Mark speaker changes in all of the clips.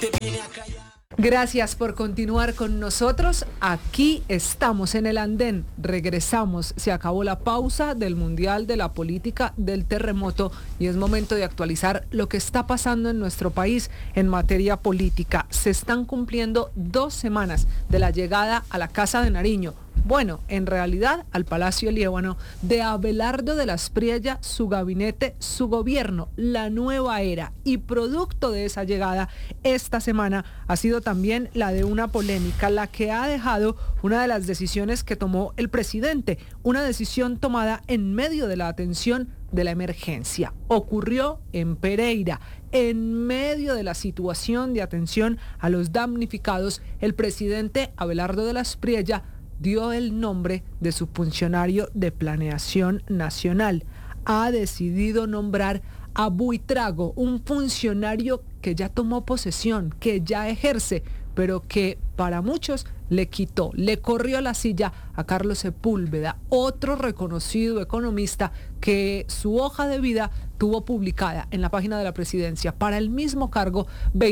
Speaker 1: Gracias por continuar con nosotros. Aquí estamos en el andén. Regresamos. Se acabó la pausa del Mundial de la Política del Terremoto y es momento de actualizar lo que está pasando en nuestro país en materia política. Se están cumpliendo 2 semanas de la llegada a la Casa de Nariño. Bueno, en realidad al Palacio Líbano de Abelardo de las Priella, su gabinete, su gobierno, la nueva era. Y producto de esa llegada esta semana ha sido también la de una polémica, la que ha dejado una de las decisiones que tomó el presidente, una decisión tomada en medio de la atención de la emergencia. Ocurrió en Pereira. En medio de la situación de atención a los damnificados, el presidente Abelardo de las Priella dio el nombre de su funcionario de planeación nacional. Ha decidido nombrar a Buitrago, un funcionario que ya tomó posesión, que ya ejerce, pero que para muchos le corrió la silla a Carlos Sepúlveda, otro reconocido economista que su hoja de vida tuvo publicada en la página de la presidencia para el mismo cargo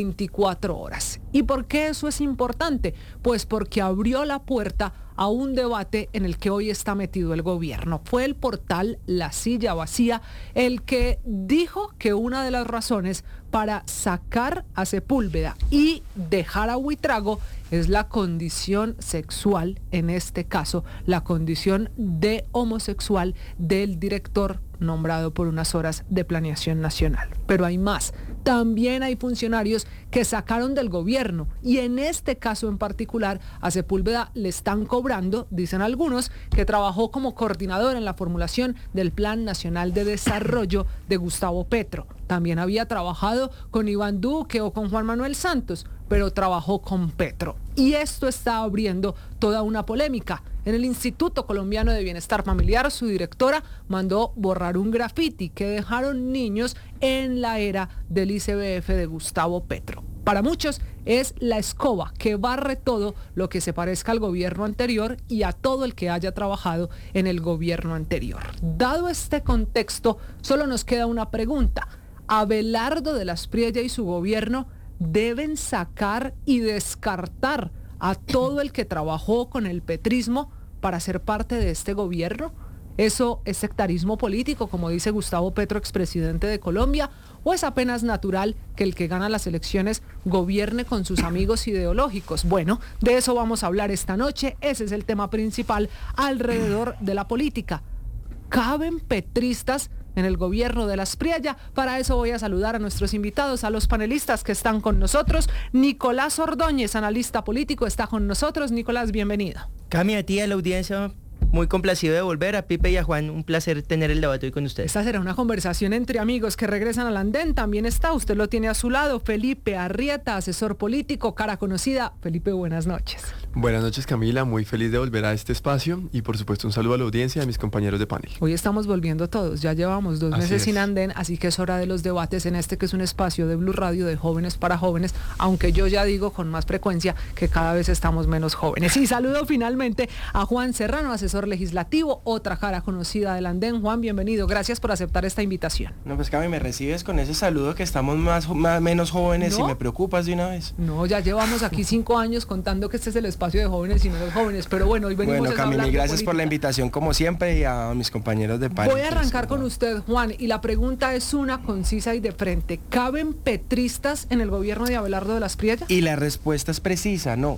Speaker 1: 24 horas. ¿Y por qué eso es importante? Pues porque abrió la puerta a un debate en el que hoy está metido el gobierno. Fue el portal La Silla Vacía el que dijo que una de las razones para sacar a Sepúlveda y dejar a Buitrago es la condición sexual, en este caso, la condición de homosexual del director nombrado por unas horas de planeación nacional. Pero hay más. También hay funcionarios que sacaron del gobierno y en este caso en particular a Sepúlveda le están cobrando, dicen algunos, que trabajó como coordinador en la formulación del Plan Nacional de Desarrollo de Gustavo Petro. También había trabajado con Iván Duque o con Juan Manuel Santos, pero trabajó con Petro. Y esto está abriendo toda una polémica. En el Instituto Colombiano de Bienestar Familiar, su directora mandó borrar un grafiti que dejaron niños en la era del ICBF de Gustavo Petro. Para muchos es la escoba que barre todo lo que se parezca al gobierno anterior y a todo el que haya trabajado en el gobierno anterior. Dado este contexto, solo nos queda una pregunta. ¿Abelardo de las Priella y su gobierno deben sacar y descartar a todo el que trabajó con el petrismo para ser parte de este gobierno? ¿Eso es sectarismo político, como dice Gustavo Petro, expresidente de Colombia? ¿O es apenas natural que el que gana las elecciones gobierne con sus amigos ideológicos? Bueno, de eso vamos a hablar esta noche. Ese es el tema principal alrededor de la política. ¿Caben petristas en el gobierno de las Priella? Para eso voy a saludar a nuestros invitados, a los panelistas que están con nosotros. Nicolás Ordóñez, analista político, está con nosotros. Nicolás, bienvenido.
Speaker 2: Cami, a ti, a la audiencia, muy complacido de volver. A Pipe y a Juan, un placer tener el debate hoy con ustedes.
Speaker 1: Esta será una conversación entre amigos que regresan al andén. También está, usted lo tiene a su lado, Felipe Arrieta, asesor político, cara conocida. Felipe, buenas noches.
Speaker 3: Buenas noches, Camila, muy feliz de volver a este espacio y por supuesto un saludo a la audiencia y a mis compañeros de panel.
Speaker 1: Hoy estamos volviendo todos, ya llevamos 2 meses sin andén, así que es hora de los debates en este que es un espacio de Blue Radio de jóvenes para jóvenes, aunque yo ya digo con más frecuencia que cada vez estamos menos jóvenes. Y saludo finalmente a Juan Serrano, asesor legislativo, otra cara conocida del andén. Juan, bienvenido, gracias por aceptar esta invitación.
Speaker 4: No, pues Cami, me recibes con ese saludo que estamos menos jóvenes. ¿No? Y me preocupas de una vez.
Speaker 1: No, ya llevamos aquí 5 años contando que este es el espacio de jóvenes y no de jóvenes, pero bueno, hoy venimos a hablar de política.
Speaker 4: Gracias por la invitación como siempre y a mis compañeros de panel.
Speaker 1: Voy a arrancar con usted, Juan, y la pregunta es una concisa y de frente. ¿Caben petristas en el gobierno de Abelardo de las Priella?
Speaker 4: Y la respuesta es precisa, no.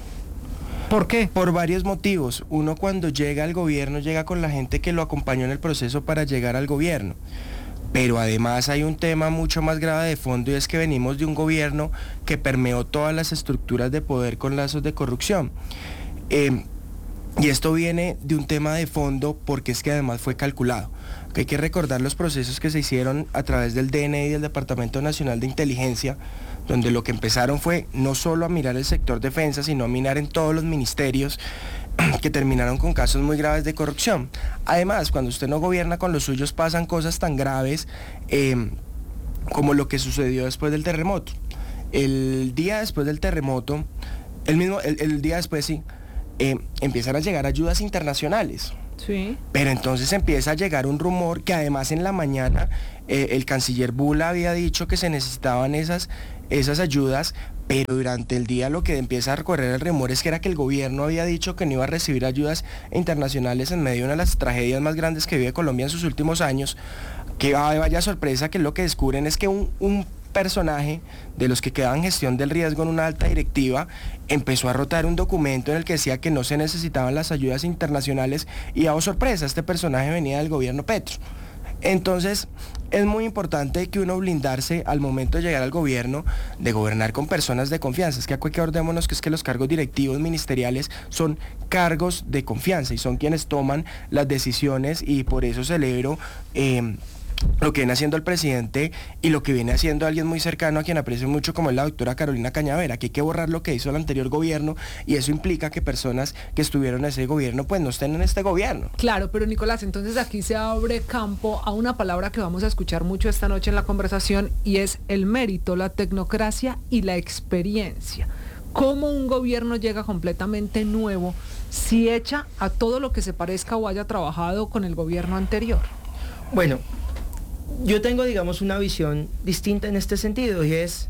Speaker 1: ¿Por qué?
Speaker 4: Por varios motivos. Uno, cuando llega al gobierno, llega con la gente que lo acompañó en el proceso para llegar al gobierno. Pero además hay un tema mucho más grave de fondo y es que venimos de un gobierno que permeó todas las estructuras de poder con lazos de corrupción. Y esto viene de un tema de fondo porque es que además fue calculado. Hay que recordar los procesos que se hicieron a través del DNI y del Departamento Nacional de Inteligencia, donde lo que empezaron fue no solo a mirar el sector defensa, sino a mirar en todos los ministerios, que terminaron con casos muy graves de corrupción. Además, cuando usted no gobierna con los suyos pasan cosas tan graves como lo que sucedió después del terremoto. El día después del terremoto, el día después sí, empiezan a llegar ayudas internacionales.
Speaker 1: Sí.
Speaker 4: Pero entonces empieza a llegar un rumor que además en la mañana el canciller Bula había dicho que se necesitaban esas ayudas, pero durante el día lo que empieza a recorrer el rumor es que era que el gobierno había dicho que no iba a recibir ayudas internacionales en medio de una de las tragedias más grandes que vive Colombia en sus últimos años. Que vaya sorpresa, que lo que descubren es que un personaje de los que quedaban en gestión del riesgo en una alta directiva empezó a rotar un documento en el que decía que no se necesitaban las ayudas internacionales y, oh sorpresa, este personaje venía del gobierno Petro. Entonces, es muy importante que uno blindarse al momento de llegar al gobierno, de gobernar con personas de confianza. Es que acordémonos que es que los cargos directivos ministeriales son cargos de confianza y son quienes toman las decisiones, y por eso celebro lo que viene haciendo el presidente y lo que viene haciendo alguien muy cercano a quien aprecio mucho, como es la doctora Carolina Cañavera, que hay que borrar lo que hizo el anterior gobierno, y eso implica que personas que estuvieron en ese gobierno pues no estén en este gobierno.
Speaker 1: Claro, pero Nicolás, entonces aquí se abre campo a una palabra que vamos a escuchar mucho esta noche en la conversación, y es el mérito, la tecnocracia y la experiencia. ¿Cómo un gobierno llega completamente nuevo si echa a todo lo que se parezca o haya trabajado con el gobierno anterior?
Speaker 2: Bueno, yo tengo, digamos, una visión distinta en este sentido, y esa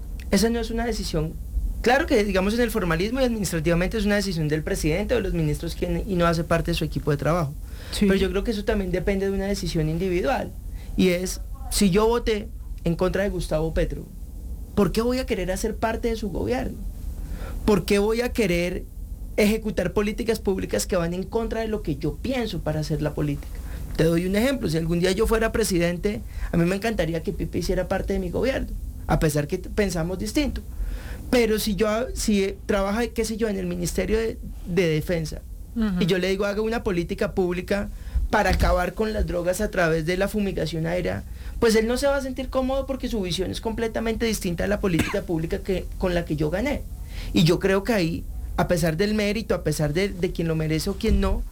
Speaker 2: no es una decisión, claro que, digamos, en el formalismo y administrativamente es una decisión del presidente o de los ministros y no hace parte de su equipo de trabajo. Sí. Pero yo creo que eso también depende de una decisión individual, y es, si yo voté en contra de Gustavo Petro, ¿por qué voy a querer hacer parte de su gobierno? ¿Por qué voy a querer ejecutar políticas públicas que van en contra de lo que yo pienso para hacer la política? Te doy un ejemplo, si algún día yo fuera presidente, a mí me encantaría que Pipe hiciera parte de mi gobierno, a pesar que pensamos distinto. Pero si trabaja, qué sé yo, en el Ministerio de Defensa, y yo le digo haga una política pública para acabar con las drogas a través de la fumigación aérea, pues él no se va a sentir cómodo porque su visión es completamente distinta a la política pública con la que yo gané. Y yo creo que ahí, a pesar del mérito, a pesar de quien lo merece o quien no,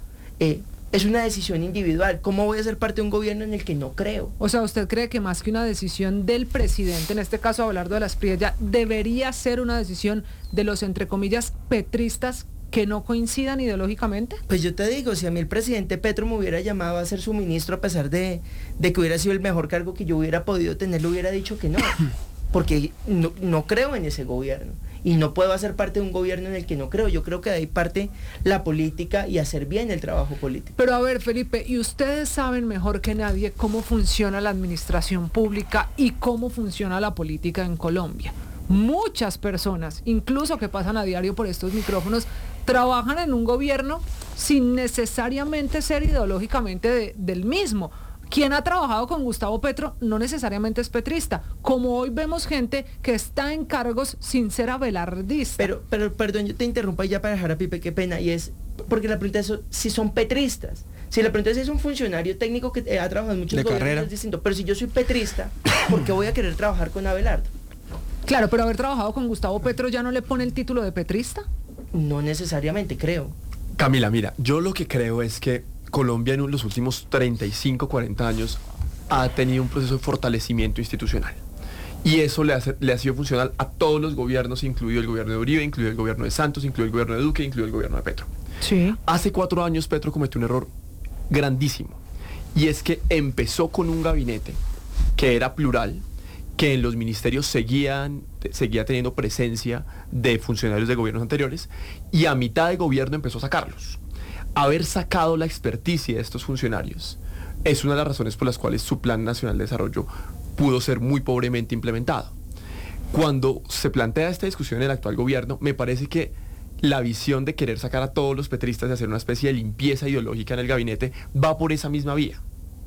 Speaker 2: es una decisión individual. ¿Cómo voy a ser parte de un gobierno en el que no creo?
Speaker 1: O sea, ¿usted cree que más que una decisión del presidente, en este caso Abelardo de la Espriella, debería ser una decisión de los, entre comillas, petristas que no coincidan ideológicamente?
Speaker 2: Pues yo te digo, si a mí el presidente Petro me hubiera llamado a ser su ministro, a pesar de que hubiera sido el mejor cargo que yo hubiera podido tener, le hubiera dicho que no, porque no creo en ese gobierno. Y no puedo hacer parte de un gobierno en el que no creo. Yo creo que de ahí parte la política y hacer bien el trabajo político.
Speaker 1: Pero a ver, Felipe, y ustedes saben mejor que nadie cómo funciona la administración pública y cómo funciona la política en Colombia. Muchas personas, incluso que pasan a diario por estos micrófonos, trabajan en un gobierno sin necesariamente ser ideológicamente del mismo. Quien ha trabajado con Gustavo Petro no necesariamente es petrista, como hoy vemos gente que está en cargos sin ser abelardista.
Speaker 2: Pero perdón, yo te interrumpo ya para dejar a Pipe, qué pena, y es porque la pregunta es si son petristas. Si la pregunta es si es un funcionario técnico que ha trabajado en muchos gobiernos, es distinto. Pero si yo soy petrista, ¿por qué voy a querer trabajar con Abelardo?
Speaker 1: Claro, pero haber trabajado con Gustavo Petro ya no le pone el título de petrista.
Speaker 2: No necesariamente, creo.
Speaker 3: Camila, mira, yo lo que creo es que Colombia en los últimos 35, 40 años ha tenido un proceso de fortalecimiento institucional. Y eso le ha sido funcional a todos los gobiernos, incluido el gobierno de Uribe, incluido el gobierno de Santos, incluido el gobierno de Duque, incluido el gobierno de Petro.
Speaker 1: Sí.
Speaker 3: Hace 4 años Petro cometió un error grandísimo. Y es que empezó con un gabinete que era plural, que en los ministerios seguía teniendo presencia de funcionarios de gobiernos anteriores, y a mitad de gobierno empezó a sacarlos. Haber sacado la experticia de estos funcionarios es una de las razones por las cuales su Plan Nacional de Desarrollo pudo ser muy pobremente implementado. Cuando se plantea esta discusión en el actual gobierno, me parece que la visión de querer sacar a todos los petristas y hacer una especie de limpieza ideológica en el gabinete va por esa misma vía.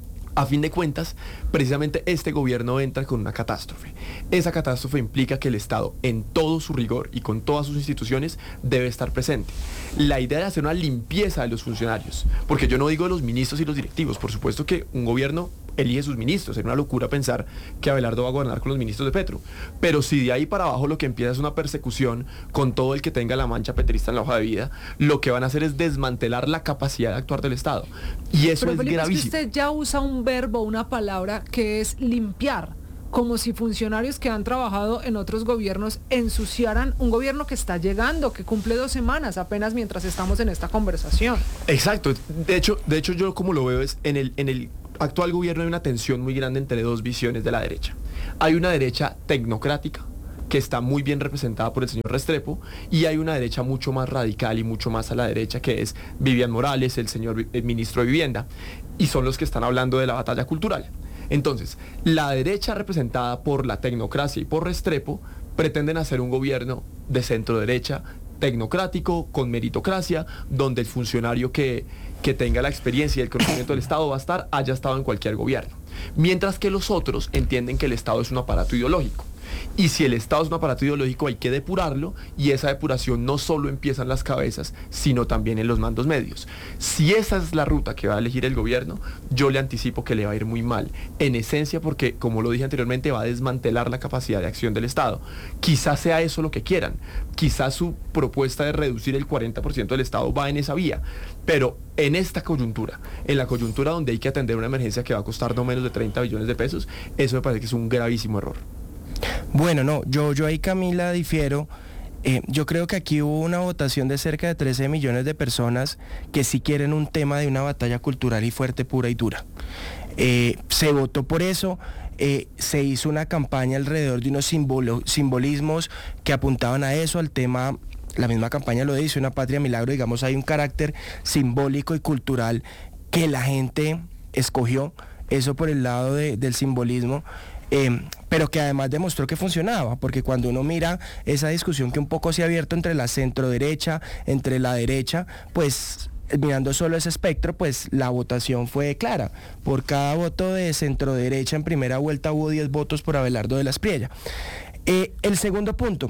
Speaker 3: A fin de cuentas, precisamente este gobierno entra con una catástrofe. Esa catástrofe implica que el Estado, en todo su rigor y con todas sus instituciones, debe estar presente. La idea de hacer una limpieza de los funcionarios, porque yo no digo de los ministros y los directivos, por supuesto que un gobierno elige sus ministros, sería una locura pensar que Abelardo va a gobernar con los ministros de Petro, pero si de ahí para abajo lo que empieza es una persecución con todo el que tenga la mancha petrista en la hoja de vida, lo que van a hacer es desmantelar la capacidad de actuar del Estado, y eso es gravísimo.
Speaker 1: Es que usted ya usa un verbo, una palabra que es limpiar, como si funcionarios que han trabajado en otros gobiernos ensuciaran un gobierno que está llegando, que cumple 2 semanas apenas mientras estamos en esta conversación.
Speaker 3: Exacto. De hecho yo como lo veo es en el actual gobierno hay una tensión muy grande entre dos visiones de la derecha. Hay una derecha tecnocrática que está muy bien representada por el señor Restrepo, y hay una derecha mucho más radical y mucho más a la derecha, que es Vivian Morales, el señor ministro de Vivienda, y son los que están hablando de la batalla cultural. Entonces, la derecha representada por la tecnocracia y por Restrepo pretenden hacer un gobierno de centro derecha, tecnocrático, con meritocracia, donde el funcionario que tenga la experiencia y el conocimiento del Estado va a estar, haya estado en cualquier gobierno. Mientras que los otros entienden que el Estado es un aparato ideológico. Y si el Estado es un aparato ideológico, hay que depurarlo, y esa depuración no solo empieza en las cabezas, sino también en los mandos medios. Si esa es la ruta que va a elegir el gobierno, yo le anticipo que le va a ir muy mal, en esencia porque, como lo dije anteriormente, va a desmantelar la capacidad de acción del Estado. Quizás sea eso lo que quieran, quizás su propuesta de reducir el 40% del Estado va en esa vía, pero en esta coyuntura, en la coyuntura donde hay que atender una emergencia que va a costar no menos de 30 billones de pesos, eso me parece que es un gravísimo error.
Speaker 4: Bueno, no, yo ahí, Camila, difiero. Yo creo que aquí hubo una votación de cerca de 13 millones de personas que sí quieren un tema de una batalla cultural y fuerte, pura y dura. Se votó por eso. Se hizo una campaña alrededor de unos simbolismos que apuntaban a eso, al tema. La misma campaña lo dice, Una Patria Milagro, digamos, hay un carácter simbólico y cultural que la gente escogió, eso por el lado del simbolismo. Pero que además demostró que funcionaba, porque cuando uno mira esa discusión que un poco se ha abierto entre la centro-derecha, entre la derecha, pues mirando solo ese espectro, pues la votación fue clara. Por cada voto de centro-derecha en primera vuelta hubo 10 votos por Abelardo de la Espriella. El segundo punto.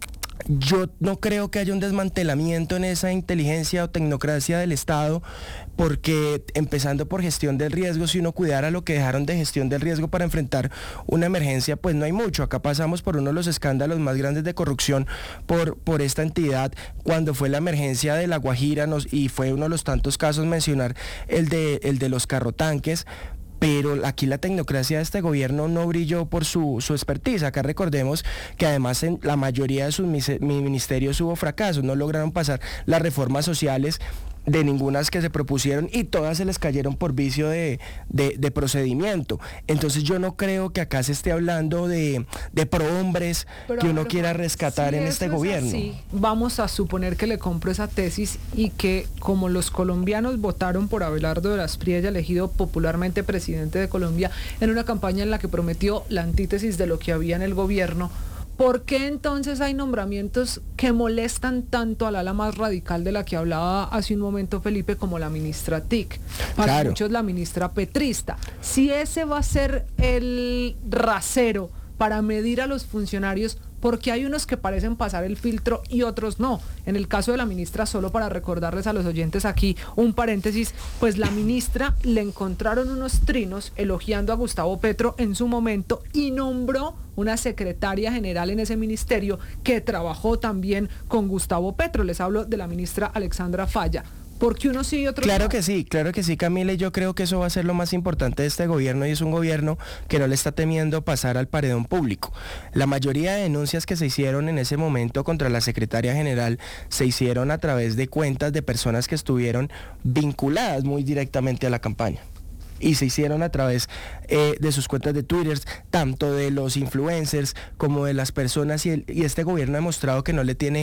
Speaker 4: Yo no creo que haya un desmantelamiento en esa inteligencia o tecnocracia del Estado, porque empezando por gestión del riesgo, si uno cuidara lo que dejaron de gestión del riesgo para enfrentar una emergencia, pues no hay mucho. Acá pasamos por uno de los escándalos más grandes de corrupción por esta entidad, cuando fue la emergencia de La Guajira, y fue uno de los tantos casos mencionar el de los carrotanques. Pero aquí la tecnocracia de este gobierno no brilló por su expertise. Acá recordemos que además en la mayoría de sus ministerios hubo fracasos, no lograron pasar las reformas sociales de ninguna que se propusieron, y todas se les cayeron por vicio de procedimiento. Entonces yo no creo que acá se esté hablando de prohombres que uno quiera rescatar en este gobierno.
Speaker 1: Así, vamos a suponer que le compro esa tesis, y que como los colombianos votaron por Abelardo de la Espriella, elegido popularmente presidente de Colombia, en una campaña en la que prometió la antítesis de lo que había en el gobierno, ¿por qué entonces hay nombramientos que molestan tanto al ala más radical de la que hablaba hace un momento Felipe, como la ministra TIC? Para muchos la ministra petrista. Si ese va a ser el rasero para medir a los funcionarios, porque hay unos que parecen pasar el filtro y otros no. En el caso de la ministra, solo para recordarles a los oyentes aquí un paréntesis, pues la ministra le encontraron unos trinos elogiando a Gustavo Petro en su momento, y nombró una secretaria general en ese ministerio que trabajó también con Gustavo Petro. Les hablo de la ministra Alexandra Falla. Porque uno sí y otro
Speaker 4: claro
Speaker 1: no.
Speaker 4: que sí, Camila, y yo creo que eso va a ser lo más importante de este gobierno, y es un gobierno que no le está temiendo pasar al paredón público. La mayoría de denuncias que se hicieron en ese momento contra la secretaria general se hicieron a través de cuentas de personas que estuvieron vinculadas muy directamente a la campaña. Y se hicieron a través de sus cuentas de Twitter, tanto de los influencers como de las personas, y este gobierno ha demostrado que no le tiene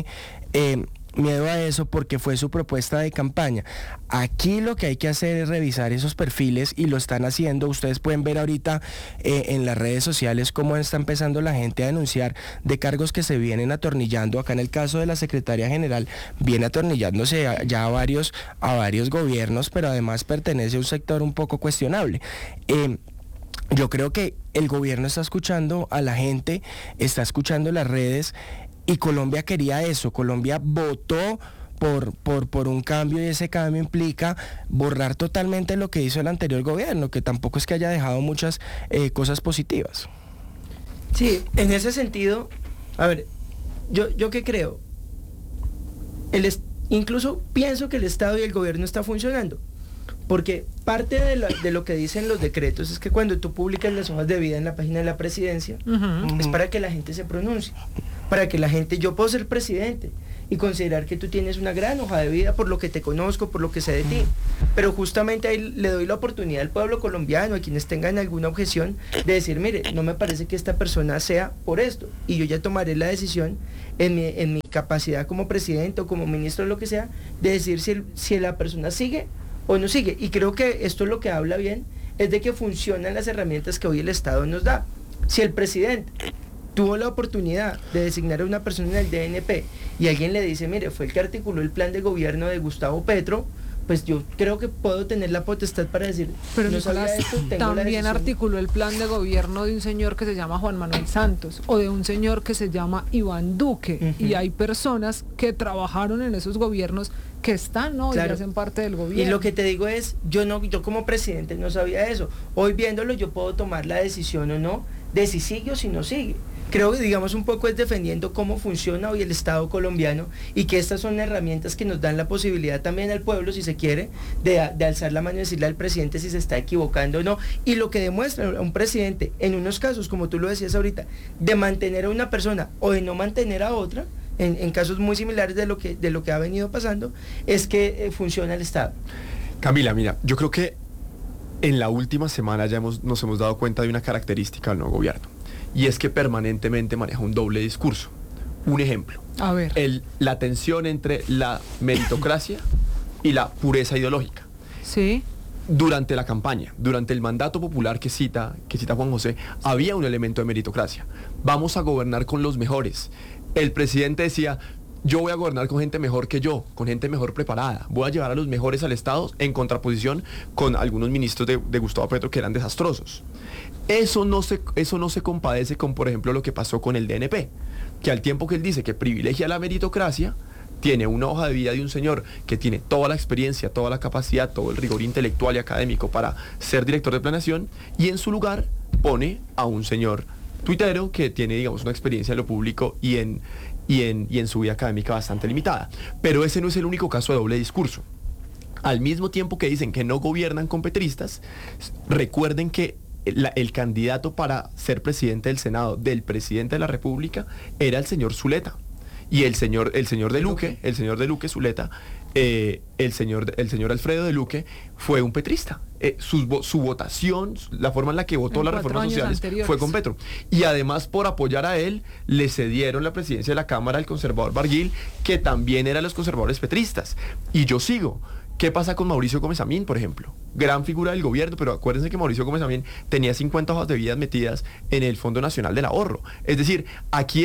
Speaker 4: miedo a eso, porque fue su propuesta de campaña. Aquí lo que hay que hacer es revisar esos perfiles, y lo están haciendo. Ustedes pueden ver ahorita en las redes sociales cómo está empezando la gente a denunciar de cargos que se vienen atornillando. Acá en el caso de la secretaria general viene atornillándose ya a varios gobiernos, pero además pertenece a un sector un poco cuestionable. Yo creo que el gobierno está escuchando a la gente, está escuchando las redes, y Colombia quería eso. Colombia votó por un cambio, y ese cambio implica borrar totalmente lo que hizo el anterior gobierno, que tampoco es que haya dejado muchas cosas positivas.
Speaker 2: Sí, en ese sentido, a ver, yo qué creo, incluso pienso que el Estado y el gobierno está funcionando, porque parte de lo que dicen los decretos es que cuando tú publicas las hojas de vida en la página de la presidencia, es para que la gente se pronuncie, para que la gente, yo puedo ser presidente, y considerar que tú tienes una gran hoja de vida por lo que te conozco, por lo que sé de ti. Pero justamente ahí le doy la oportunidad al pueblo colombiano, a quienes tengan alguna objeción, de decir, mire, no me parece que esta persona sea por esto, y yo ya tomaré la decisión en mi capacidad como presidente o como ministro o lo que sea, de decir si la persona sigue o no sigue. Y creo que esto lo que habla bien es de que funcionan las herramientas que hoy el Estado nos da. Si el presidente tuvo la oportunidad de designar a una persona en el DNP y alguien le dice, mire, fue el que articuló el plan de gobierno de Gustavo Petro, pues yo creo que puedo tener la potestad para decir,
Speaker 1: pero
Speaker 2: no
Speaker 1: Nicolás,
Speaker 2: sabía esto, tengo la
Speaker 1: también
Speaker 2: decisión.
Speaker 1: articuló el plan de gobierno de un señor que se llama Juan Manuel Santos o de un señor que se llama Iván Duque, y hay personas que trabajaron en esos gobiernos que están hoy,
Speaker 2: Claro.
Speaker 1: y hacen parte del gobierno.
Speaker 2: Y lo que te digo es, yo como presidente no sabía eso. Hoy viéndolo yo puedo tomar la decisión o no de si sigue o si no sigue. Creo que digamos un poco es defendiendo cómo funciona hoy el Estado colombiano y que estas son herramientas que nos dan la posibilidad también al pueblo, si se quiere, de alzar la mano y decirle al presidente si se está equivocando o no. Y lo que demuestra a un presidente, en unos casos, como tú lo decías ahorita, de mantener a una persona o de no mantener a otra, en casos muy similares de lo que ha venido pasando, es que funciona el Estado.
Speaker 3: Camila, mira, yo creo que en la última semana ya nos hemos dado cuenta de una característica del nuevo gobierno, y es que permanentemente maneja un doble discurso. Un ejemplo,
Speaker 1: A ver.
Speaker 3: la tensión entre la meritocracia y la pureza ideológica.
Speaker 1: Sí.
Speaker 3: Durante la campaña, durante el mandato popular que cita Juan José, había un elemento de meritocracia. Vamos a gobernar con los mejores. El presidente decía, yo voy a gobernar con gente mejor que yo, con gente mejor preparada. Voy a llevar a los mejores al Estado en contraposición con algunos ministros de Gustavo Petro que eran desastrosos. Eso no se compadece con, por ejemplo, lo que pasó con el DNP, que al tiempo que él dice que privilegia la meritocracia, tiene una hoja de vida de un señor que tiene toda la experiencia, toda la capacidad, todo el rigor intelectual y académico para ser director de planeación, y en su lugar pone a un señor tuitero que tiene, digamos, una experiencia en lo público y en su vida académica bastante limitada. Pero ese no es el único caso de doble discurso. Al mismo tiempo que dicen que no gobiernan con petristas, recuerden que el candidato para ser presidente del Senado del presidente de la República era el señor Zuleta. Y el señor de Luque Zuleta, el señor Alfredo de Luque fue un petrista. Su votación, la forma en la que votó las reformas sociales fue con Petro. Y además, por apoyar a él, le cedieron la presidencia de la Cámara al conservador Barguil, que también era los conservadores petristas. Y yo sigo. ¿Qué pasa con Mauricio Gómez Amín, por ejemplo? Gran figura del gobierno, pero acuérdense que Mauricio Gómez Amín tenía 50 hojas de vida metidas en el Fondo Nacional del Ahorro. Es decir, aquí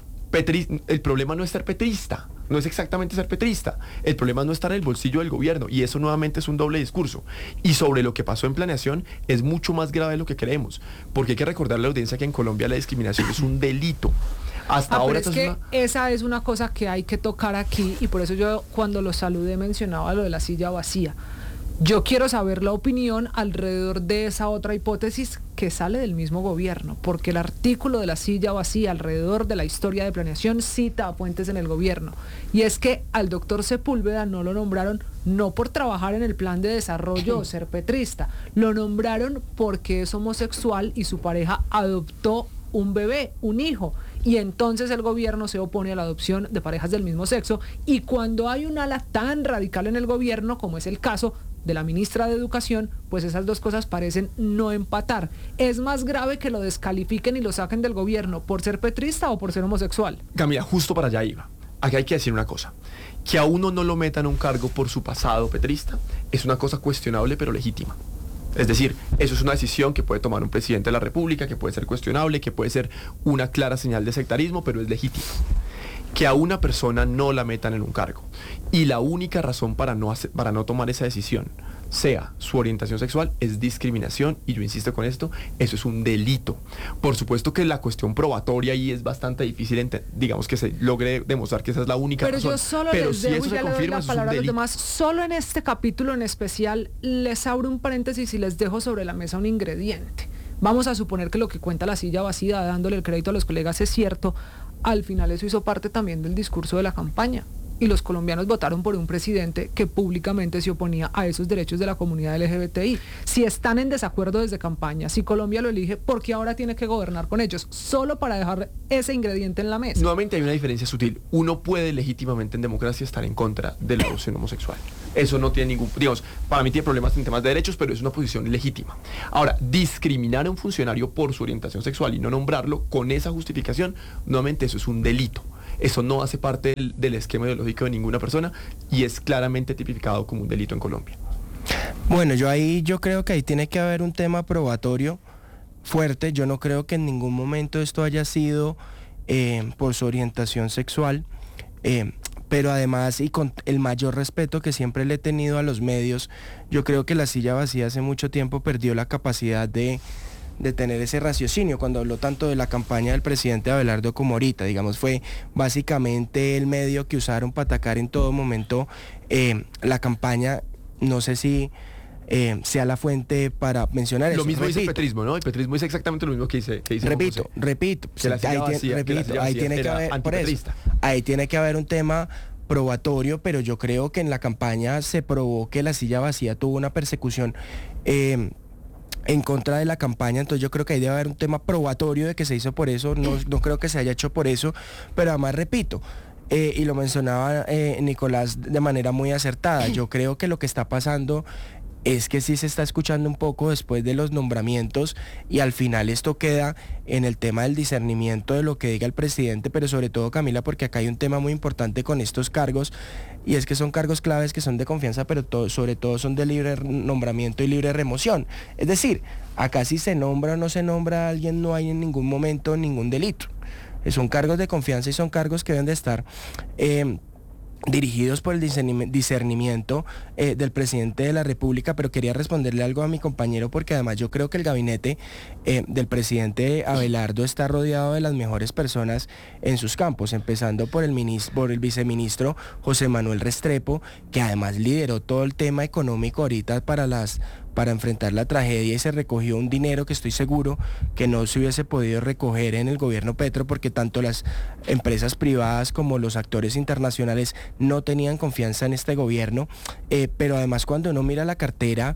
Speaker 3: el problema no es ser petrista, no es exactamente ser petrista, el problema es no estar en el bolsillo del gobierno, y eso nuevamente es un doble discurso. Y sobre lo que pasó en planeación es mucho más grave de lo que creemos, porque hay que recordarle a la audiencia que en Colombia la discriminación es un delito. Hasta ahora
Speaker 1: pero es que esa es una cosa que hay que tocar aquí, y por eso yo cuando lo saludé mencionaba lo de la silla vacía. Yo quiero saber la opinión alrededor de esa otra hipótesis que sale del mismo gobierno, porque el artículo de la silla vacía alrededor de la historia de planeación cita a fuentes en el gobierno, y es que al doctor Sepúlveda no lo nombraron no por trabajar en el plan de desarrollo o ser petrista, lo nombraron porque es homosexual y su pareja adoptó un bebé, un hijo, y entonces el gobierno se opone a la adopción de parejas del mismo sexo, y cuando hay un ala tan radical en el gobierno, como es el caso de la ministra de Educación, pues esas dos cosas parecen no empatar. ¿Es más grave que lo descalifiquen y lo saquen del gobierno por ser petrista o por ser homosexual?
Speaker 3: Camila, justo para allá iba. Aquí hay que decir una cosa, que a uno no lo metan a un cargo por su pasado petrista es una cosa cuestionable pero legítima. Es decir, eso es una decisión que puede tomar un presidente de la República, que puede ser cuestionable, que puede ser una clara señal de sectarismo, pero es legítimo. Que a una persona no la metan en un cargo y la única razón para no tomar esa decisión sea su orientación sexual es discriminación, y yo insisto con esto, eso es un delito. Por supuesto que la cuestión probatoria ahí es bastante difícil, digamos, que se logre demostrar que esa es la única razón.
Speaker 1: Pero yo solo les dejo y ya le doy la palabra a los demás. Solo en este capítulo en especial les abro un paréntesis y les dejo sobre la mesa un ingrediente. Vamos a suponer que lo que cuenta la silla vacía, dándole el crédito a los colegas, es cierto. Al final eso hizo parte también del discurso de la campaña. y los colombianos votaron por un presidente que públicamente se oponía a esos derechos de la comunidad LGBTI. Si están en desacuerdo desde campaña, si Colombia lo elige, ¿por qué ahora tiene que gobernar con ellos? Solo para dejar ese ingrediente en la mesa.
Speaker 3: Nuevamente hay una diferencia sutil. Uno puede legítimamente en democracia estar en contra de la adopción homosexual. Eso no tiene ningún, digamos, para mí tiene problemas en temas de derechos, pero es una posición legítima. Ahora, discriminar a un funcionario por su orientación sexual y no nombrarlo con esa justificación, nuevamente eso es un delito. Eso no hace parte del esquema ideológico de ninguna persona y es claramente tipificado como un delito en Colombia.
Speaker 4: Bueno, yo creo que ahí tiene que haber un tema probatorio fuerte. Yo no creo que en ningún momento esto haya sido por su orientación sexual, pero además, y con el mayor respeto que siempre le he tenido a los medios, yo creo que la silla vacía hace mucho tiempo perdió la capacidad de tener ese raciocinio cuando habló tanto de la campaña del presidente Abelardo como ahorita. Digamos, fue básicamente el medio que usaron para atacar en todo momento la campaña. No sé si sea la fuente para mencionar eso.
Speaker 3: Lo mismo dice el petrismo, ¿no? El petrismo dice exactamente lo mismo que dice
Speaker 4: repito, ahí tiene que haber un tema probatorio, pero yo creo que en la campaña se probó que la silla vacía tuvo una persecución en contra de la campaña, entonces yo creo que ahí debe haber un tema probatorio de que se hizo por eso, no creo que se haya hecho por eso, pero además repito, y lo mencionaba Nicolás de manera muy acertada, yo creo que lo que está pasando es que sí se está escuchando un poco después de los nombramientos y al final esto queda en el tema del discernimiento de lo que diga el presidente, pero sobre todo, Camila, porque acá hay un tema muy importante con estos cargos y es que son cargos claves que son de confianza, pero sobre todo son de libre nombramiento y libre remoción. Es decir, acá si se nombra o no se nombra a alguien no hay en ningún momento ningún delito. Son cargos de confianza y son cargos que deben de estar dirigidos por el discernimiento del presidente de la República, pero quería responderle algo a mi compañero porque además yo creo que el gabinete del presidente Abelardo está rodeado de las mejores personas en sus campos, empezando por el viceministro José Manuel Restrepo, que además lideró todo el tema económico ahorita para enfrentar la tragedia y se recogió un dinero que estoy seguro que no se hubiese podido recoger en el gobierno Petro porque tanto las empresas privadas como los actores internacionales no tenían confianza en este gobierno, pero además cuando uno mira la cartera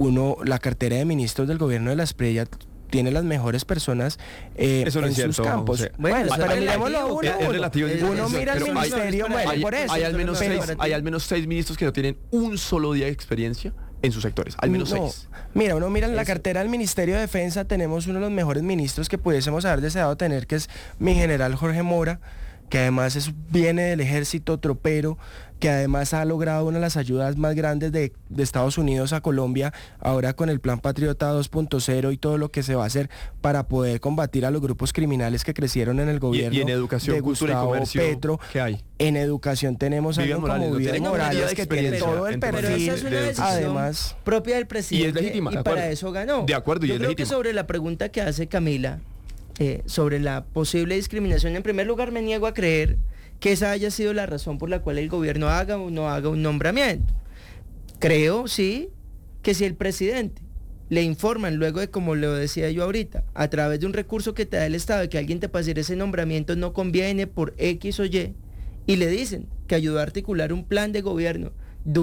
Speaker 4: de ministros del gobierno de la Espriella tiene las mejores personas
Speaker 3: eso no
Speaker 4: en
Speaker 3: es cierto,
Speaker 4: sus campos.
Speaker 3: José.
Speaker 4: Bueno, pero miremoslo a uno.
Speaker 3: Es relativo.
Speaker 4: Uno mira el ministerio, por eso.
Speaker 3: Hay al menos 6 ministros que no tienen un solo día de experiencia en sus sectores, al menos 6.
Speaker 4: Mira, uno mira en la cartera del Ministerio de Defensa, tenemos uno de los mejores ministros que pudiésemos haber deseado tener, que es mi general Jorge Mora, que además viene del ejército tropero, que además ha logrado una de las ayudas más grandes de Estados Unidos a Colombia, ahora con el Plan Patriota 2.0 y todo lo que se va a hacer para poder combatir a los grupos criminales que crecieron en el gobierno
Speaker 3: y en educación,
Speaker 4: de
Speaker 3: cultura
Speaker 4: Gustavo
Speaker 3: y comercio,
Speaker 4: Petro.
Speaker 3: ¿qué hay?
Speaker 4: En educación tenemos a alguien como Vivian Morales, que tiene todo el perfil,
Speaker 2: pero esa es una decisión
Speaker 4: además
Speaker 2: propia del presidente
Speaker 3: y es legítima,
Speaker 2: y para eso ganó.
Speaker 3: De acuerdo, y
Speaker 2: yo
Speaker 3: es
Speaker 2: creo
Speaker 3: legítima.
Speaker 2: que sobre la pregunta que hace Camila, sobre la posible discriminación, en primer lugar me niego a creer que esa haya sido la razón por la cual el gobierno haga o no haga un nombramiento. Creo, sí, que si el presidente le informan luego de, como lo decía yo ahorita, a través de un recurso que te da el Estado, que alguien te pueda hacer ese nombramiento no conviene por X o Y, y le dicen que ayudó a articular un plan de gobierno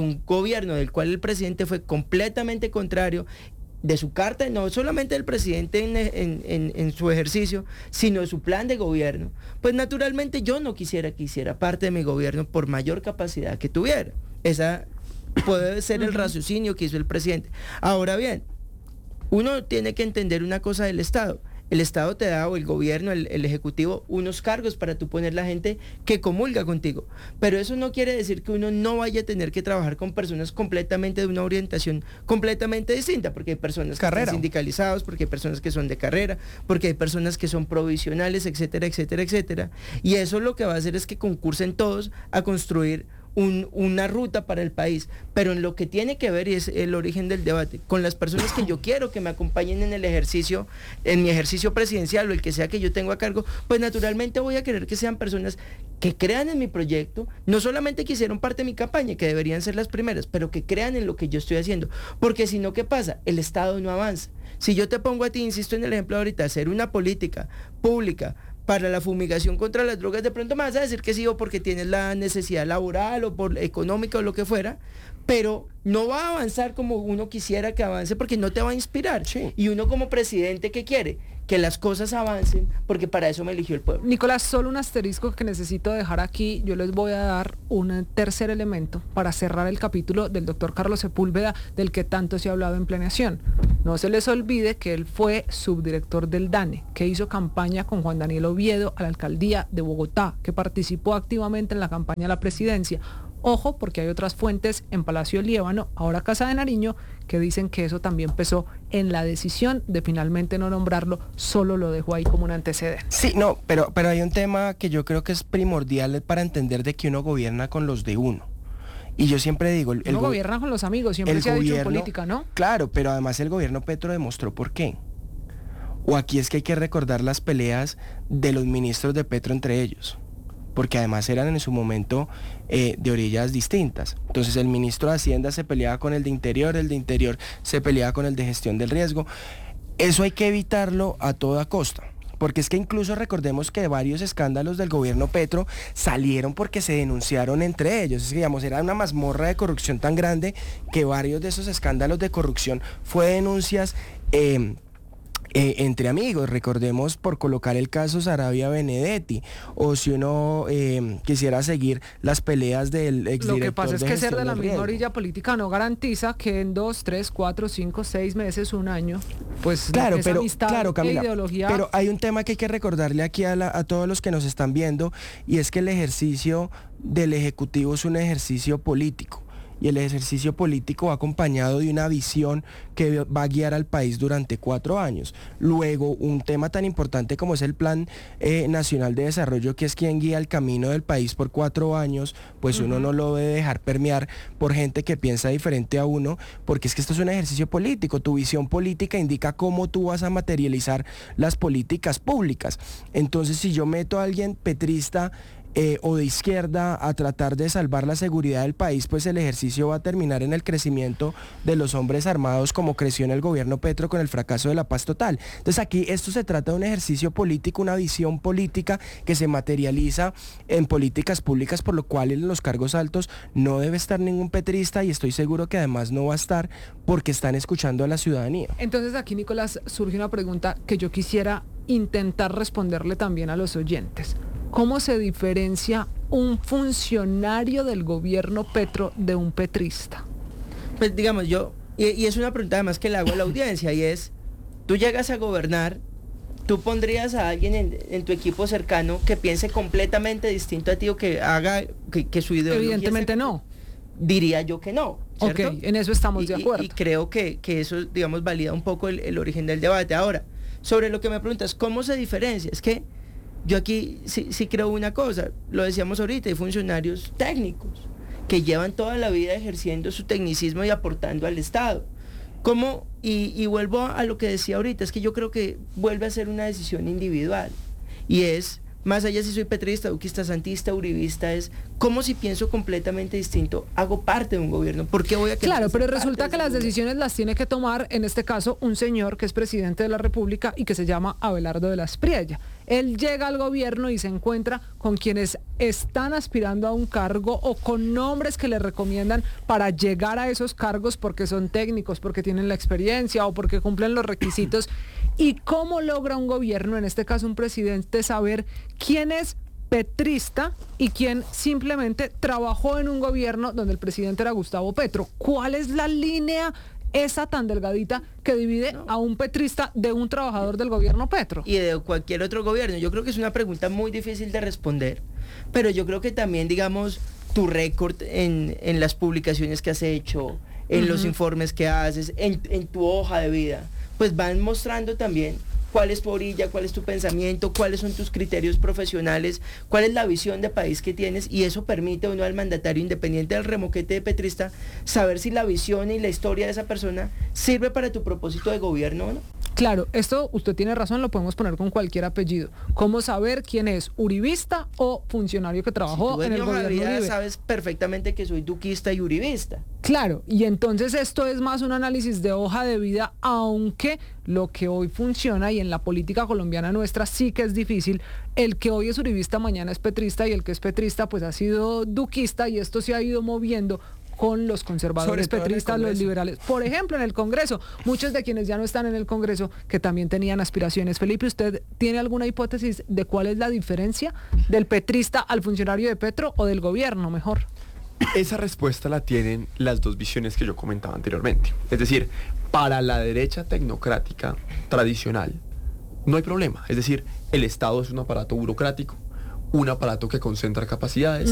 Speaker 2: del cual el presidente fue completamente contrario, de su carta, no solamente del presidente en su ejercicio, sino de su plan de gobierno, pues naturalmente yo no quisiera que hiciera parte de mi gobierno por mayor capacidad que tuviera. Esa puede ser el raciocinio que hizo el presidente. Ahora bien, uno tiene que entender una cosa del Estado. El Estado te da, o el gobierno, el Ejecutivo, unos cargos para tú poner la gente que comulga contigo. Pero eso no quiere decir que uno no vaya a tener que trabajar con personas completamente de una orientación completamente distinta, porque hay personas que están sindicalizados, porque hay personas que son de carrera, porque hay personas que son provisionales, etcétera, etcétera, etcétera. Y eso lo que va a hacer es que concursen todos a construir una ruta para el país, pero en lo que tiene que ver, y es el origen del debate, con las personas que yo quiero que me acompañen en el ejercicio, en mi ejercicio presidencial o el que sea que yo tengo a cargo, pues naturalmente voy a querer que sean personas que crean en mi proyecto, no solamente que hicieron parte de mi campaña, que deberían ser las primeras, pero que crean en lo que yo estoy haciendo, porque si no, ¿qué pasa? El Estado no avanza. Si yo te pongo a ti, insisto en el ejemplo ahorita, hacer una política pública para la fumigación contra las drogas, de pronto me vas a decir que sí, o porque tienes la necesidad laboral o por económica o lo que fuera, pero no va a avanzar como uno quisiera que avance porque no te va a inspirar.
Speaker 4: Sí.
Speaker 2: Y uno como presidente, ¿qué quiere? Que las cosas avancen, porque para eso me eligió el pueblo.
Speaker 1: Nicolás, solo un asterisco que necesito dejar aquí. Yo les voy a dar un tercer elemento para cerrar el capítulo del doctor Carlos Sepúlveda, del que tanto se ha hablado en planeación. No se les olvide que él fue subdirector del DANE, que hizo campaña con Juan Daniel Oviedo a la alcaldía de Bogotá, que participó activamente en la campaña a la presidencia. Ojo, porque hay otras fuentes en Palacio Líbano, ahora Casa de Nariño, que dicen que eso también pesó en la decisión de finalmente no nombrarlo, solo lo dejó ahí como un antecedente.
Speaker 4: Sí, no, pero hay un tema que yo creo que es primordial para entender de que uno gobierna con los de uno. Y yo siempre digo...
Speaker 1: Uno gobierna con los amigos, siempre se ha dicho en política, ¿no?
Speaker 4: Claro, pero además el gobierno Petro demostró por qué. O aquí es que hay que recordar las peleas de los ministros de Petro entre ellos, porque además eran en su momento de orillas distintas. Entonces el ministro de Hacienda se peleaba con el de Interior se peleaba con el de Gestión del Riesgo. Eso hay que evitarlo a toda costa, porque es que incluso recordemos que varios escándalos del gobierno Petro salieron porque se denunciaron entre ellos. Es que, digamos, era una mazmorra de corrupción tan grande que varios de esos escándalos de corrupción fue denuncias entre amigos. Recordemos, por colocar el caso Saravia Benedetti, o si uno quisiera seguir las peleas del exdirector.
Speaker 1: Lo que pasa es que ser de la misma
Speaker 4: riesgo.
Speaker 1: orilla política no garantiza que en 2, 3, 4, 5, 6 meses, un año, pues
Speaker 4: Claro,
Speaker 1: esa
Speaker 4: pero
Speaker 1: amistad
Speaker 4: claro, Camila,
Speaker 1: e ideología.
Speaker 4: pero hay un tema que hay que recordarle aquí a todos los que nos están viendo, y es que el ejercicio del Ejecutivo es un ejercicio político. Y el ejercicio político va acompañado de una visión que va a guiar al país durante 4 años. Luego, un tema tan importante como es el Plan Nacional de Desarrollo, que es quien guía el camino del país por 4 años, pues uno no lo debe dejar permear por gente que piensa diferente a uno, porque es que esto es un ejercicio político. Tu visión política indica cómo tú vas a materializar las políticas públicas. Entonces, si yo meto a alguien petrista o de izquierda a tratar de salvar la seguridad del país, pues el ejercicio va a terminar en el crecimiento de los hombres armados, como creció en el gobierno Petro con el fracaso de la paz total. Entonces aquí esto se trata de un ejercicio político, una visión política que se materializa en políticas públicas, por lo cual en los cargos altos no debe estar ningún petrista, y estoy seguro que además no va a estar, porque están escuchando a la ciudadanía.
Speaker 1: Entonces aquí, Nicolás, surge una pregunta que yo quisiera intentar responderle también a los oyentes. ¿Cómo se diferencia un funcionario del gobierno Petro de un petrista?
Speaker 2: Pues digamos yo, y es una pregunta además que le hago a la audiencia, y es, tú llegas a gobernar, tú pondrías a alguien en tu equipo cercano que piense completamente distinto a ti, o que haga que su ideología...
Speaker 1: Evidentemente no.
Speaker 2: Diría yo que no, ¿cierto?
Speaker 1: Ok, en eso estamos de acuerdo.
Speaker 2: Y creo que eso, digamos, valida un poco el origen del debate. Ahora, sobre lo que me preguntas, ¿cómo se diferencia? Es que yo aquí sí creo una cosa, lo decíamos ahorita, hay funcionarios técnicos que llevan toda la vida ejerciendo su tecnicismo y aportando al Estado. ¿Cómo? Y vuelvo a lo que decía ahorita, es que yo creo que vuelve a ser una decisión individual, y es, más allá si soy petrista, duquista, santista, uribista, es como si pienso completamente distinto, hago parte de un gobierno. ¿Por qué voy a querer
Speaker 1: Claro, pero
Speaker 2: ser
Speaker 1: resulta
Speaker 2: parte
Speaker 1: que
Speaker 2: de
Speaker 1: las
Speaker 2: ese gobierno?
Speaker 1: decisiones las tiene que tomar, en este caso, un señor que es presidente de la República y que se llama Abelardo de la Espriella. Él llega al gobierno y se encuentra con quienes están aspirando a un cargo o con nombres que le recomiendan para llegar a esos cargos porque son técnicos, porque tienen la experiencia o porque cumplen los requisitos. ¿Y cómo logra un gobierno, en este caso un presidente, saber quién es petrista y quién simplemente trabajó en un gobierno donde el presidente era Gustavo Petro? ¿Cuál es la línea esa tan delgadita que divide a un petrista de un trabajador del gobierno Petro?
Speaker 2: Y de cualquier otro gobierno. Yo creo que es una pregunta muy difícil de responder, pero yo creo que también, digamos, tu récord en las publicaciones que has hecho, en los informes que haces, en tu hoja de vida, pues van mostrando también cuál es tu orilla, cuál es tu pensamiento, cuáles son tus criterios profesionales, cuál es la visión de país que tienes, y eso permite a uno, al mandatario, independiente del remoquete de petrista, saber si la visión y la historia de esa persona sirve para tu propósito de gobierno o no.
Speaker 1: Claro, esto usted tiene razón, lo podemos poner con cualquier apellido. ¿Cómo saber quién es uribista o funcionario que trabajó
Speaker 2: Si tú
Speaker 1: en el
Speaker 2: mi hoja de
Speaker 1: gobierno
Speaker 2: vida,
Speaker 1: Uribe?
Speaker 2: sabes perfectamente que soy duquista y uribista.
Speaker 1: Claro, y entonces esto es más un análisis de hoja de vida, aunque lo que hoy funciona y en la política colombiana nuestra sí que es difícil, el que hoy es uribista mañana es petrista y el que es petrista pues ha sido duquista y esto se ha ido moviendo con los conservadores petristas, los liberales. Por ejemplo, en el Congreso, muchos de quienes ya no están en el Congreso, que también tenían aspiraciones. Felipe, ¿usted tiene alguna hipótesis de cuál es la diferencia del petrista al funcionario de Petro o del gobierno, mejor?
Speaker 3: Esa respuesta la tienen las dos visiones que yo comentaba anteriormente. Es decir, para la derecha tecnocrática tradicional no hay problema. Es decir, el Estado es un aparato burocrático, un aparato que concentra capacidades,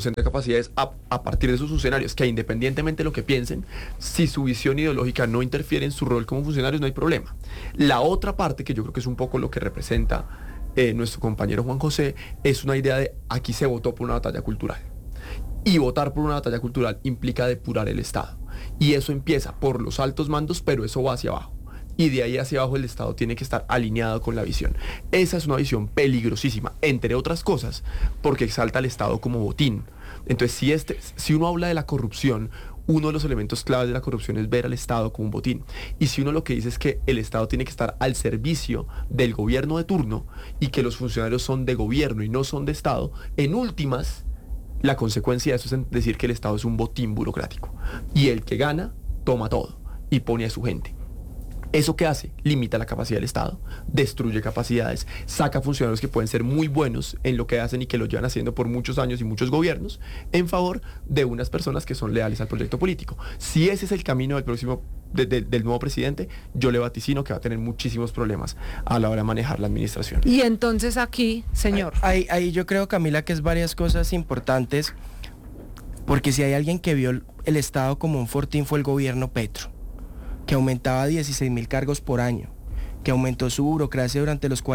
Speaker 3: a partir de sus funcionarios, que independientemente de lo que piensen, si su visión ideológica no interfiere en su rol como funcionarios, no hay problema. La otra parte, que yo creo que es un poco lo que representa nuestro compañero Juan José, es una idea de aquí se votó por una batalla cultural. Y votar por una batalla cultural implica depurar el Estado. Y eso empieza por los altos mandos, pero eso va hacia abajo. Y de ahí hacia abajo el Estado tiene que estar alineado con la visión. Esa es una visión peligrosísima, entre otras cosas, porque exalta al Estado como botín. Entonces, si uno habla de la corrupción, uno de los elementos claves de la corrupción es ver al Estado como un botín. Y si uno lo que dice es que el Estado tiene que estar al servicio del gobierno de turno y que los funcionarios son de gobierno y no son de Estado, en últimas, la consecuencia de eso es decir que el Estado es un botín burocrático. Y el que gana, toma todo y pone a su gente. ¿Eso qué hace? Limita la capacidad del Estado, destruye capacidades, saca funcionarios que pueden ser muy buenos en lo que hacen y que lo llevan haciendo por muchos años y muchos gobiernos, en favor de unas personas que son leales al proyecto político. Si ese es el camino del nuevo presidente, yo le vaticino que va a tener muchísimos problemas a la hora de manejar la administración.
Speaker 1: Y entonces aquí, señor.
Speaker 4: Ahí yo creo, Camila, que es varias cosas importantes, porque si hay alguien que vio el Estado como un fortín fue el gobierno Petro, que aumentaba 16.000 cargos por año, que aumentó su burocracia durante los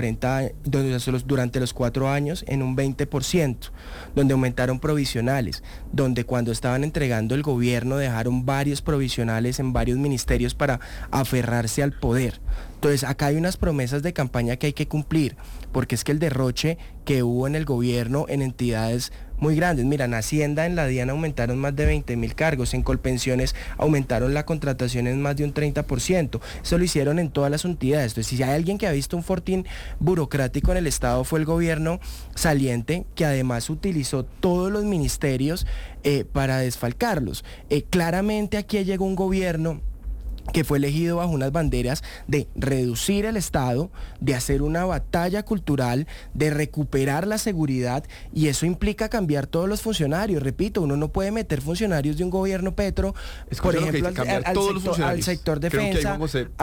Speaker 4: 4 años en un 20%, donde aumentaron provisionales, donde cuando estaban entregando el gobierno dejaron varios provisionales en varios ministerios para aferrarse al poder. Entonces acá hay unas promesas de campaña que hay que cumplir, porque es que el derroche que hubo en el gobierno en entidades muy grandes, mira, en Hacienda, en la DIAN aumentaron más de 20.000 cargos, en Colpensiones aumentaron la contratación en más de un 30%, eso lo hicieron en todas las entidades. Entonces, si hay alguien que ha visto un fortín burocrático en el Estado fue el gobierno saliente, que además utilizó todos los ministerios para desfalcarlos. Claramente aquí llegó un gobierno que fue elegido bajo unas banderas de reducir el Estado, de hacer una batalla cultural, de recuperar la seguridad, y eso implica cambiar todos los funcionarios. Repito, uno no puede meter funcionarios de un gobierno Petro, por ejemplo, al sector defensa,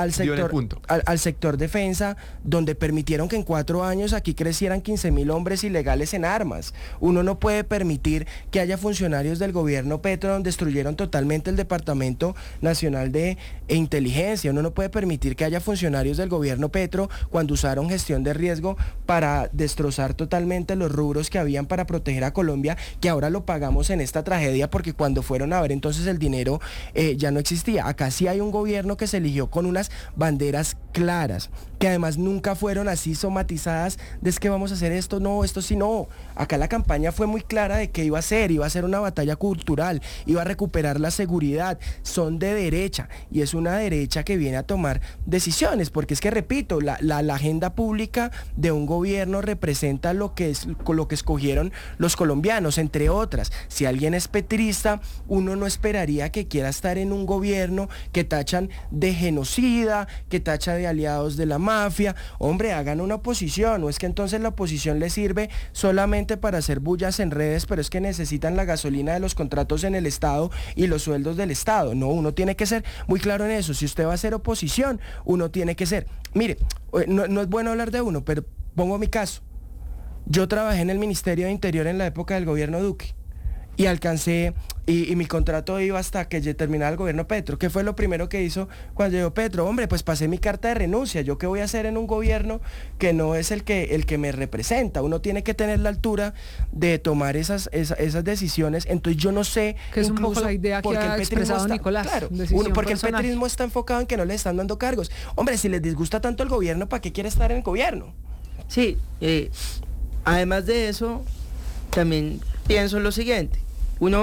Speaker 4: al sector defensa, donde permitieron que en 4 años aquí crecieran 15.000 hombres ilegales en armas. Uno no puede permitir que haya funcionarios del gobierno Petro donde destruyeron totalmente el Departamento Nacional de Inteligencia. Uno no puede permitir que haya funcionarios del gobierno Petro cuando usaron gestión de riesgo para destrozar totalmente los rubros que habían para proteger a Colombia, que ahora lo pagamos en esta tragedia, porque cuando fueron a ver entonces el dinero ya no existía. Acá sí hay un gobierno que se eligió con unas banderas claras, que además nunca fueron así somatizadas de es que vamos a hacer esto, no, esto sí, no. Acá la campaña fue muy clara de que iba a ser una batalla cultural, iba a recuperar la seguridad. Son de derecha y es una derecha que viene a tomar decisiones, porque es que, repito, la agenda pública de un gobierno representa lo que escogieron los colombianos, entre otras. Si alguien es petrista, uno no esperaría que quiera estar en un gobierno que tachan de genocida, que tacha de aliados de la mafia. Hombre, hagan una oposición, o es que entonces la oposición les sirve solamente para hacer bullas en redes, pero es que necesitan la gasolina de los contratos en el Estado y los sueldos del Estado. No, uno tiene que ser muy claro en eso. Si usted va a hacer oposición, uno tiene que ser. Mire, no es bueno hablar de uno, pero pongo mi caso. Yo trabajé en el Ministerio de Interior en la época del gobierno Duque y alcancé, y mi contrato iba hasta que terminara el gobierno Petro. ¿Qué fue lo primero que hizo cuando llegó Petro? Hombre, pues pasé mi carta de renuncia. ¿Yo qué voy a hacer en un gobierno que no es el que me representa? Uno tiene que tener la altura de tomar esas decisiones. Entonces yo no sé,
Speaker 1: que es un poco la idea que ha expresado Nicolás.
Speaker 4: Claro, porque el petrismo está enfocado en que no le están dando cargos. Hombre, si les disgusta tanto el gobierno, ¿para qué quiere estar en el gobierno?
Speaker 2: Sí, además de eso, también pienso lo siguiente. Uno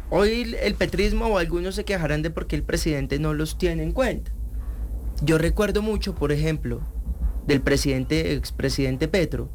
Speaker 2: hoy el petrismo o algunos se quejarán de por qué el presidente no los tiene en cuenta. Yo recuerdo mucho, por ejemplo, del expresidente Petro,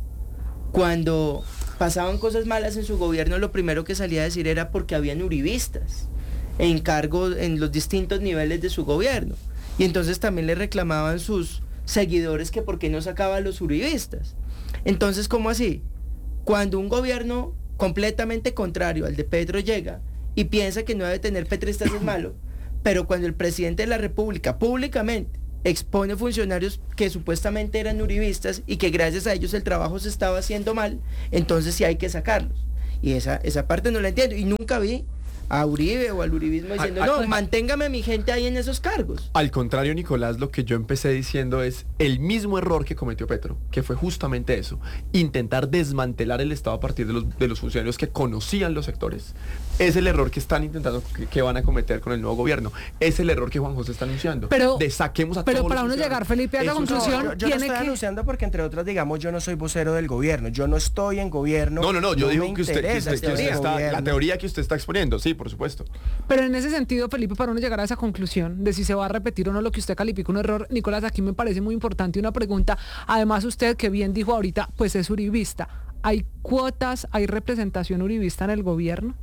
Speaker 2: cuando pasaban cosas malas en su gobierno, lo primero que salía a decir era porque habían uribistas en cargos en los distintos niveles de su gobierno. Y entonces también le reclamaban sus seguidores que por qué no sacaba a los uribistas. Entonces, ¿cómo así? Cuando un gobierno completamente contrario al de Petro llega y piensa que no debe tener petristas es malo, pero cuando el presidente de la República públicamente expone funcionarios que supuestamente eran uribistas y que gracias a ellos el trabajo se estaba haciendo mal, entonces sí hay que sacarlos. Y esa parte no la entiendo. Y nunca vi a Uribe o al uribismo diciendo, no, manténgame a mi gente ahí en esos cargos.
Speaker 3: Al contrario, Nicolás, lo que yo empecé diciendo es el mismo error que cometió Petro, que fue justamente eso, intentar desmantelar el Estado a partir de los funcionarios que conocían los sectores. Es el error que están intentando, que van a cometer con el nuevo gobierno. Es el error que Juan José está anunciando.
Speaker 1: Pero
Speaker 3: saquemos a
Speaker 1: pero
Speaker 3: todos
Speaker 1: para
Speaker 3: los
Speaker 1: uno llegar, Felipe, a la conclusión,
Speaker 4: yo no estoy anunciando porque, entre otras, digamos, yo no soy vocero del gobierno. Yo no estoy en gobierno.
Speaker 3: No, yo digo que usted
Speaker 4: está,
Speaker 3: la teoría que usted está exponiendo, sí, por supuesto.
Speaker 1: Pero en ese sentido, Felipe, para uno llegar a esa conclusión de si se va a repetir o no lo que usted califica un error, Nicolás, aquí me parece muy importante una pregunta. Además, usted, que bien dijo ahorita, pues es uribista. ¿Hay cuotas, hay representación uribista en el gobierno?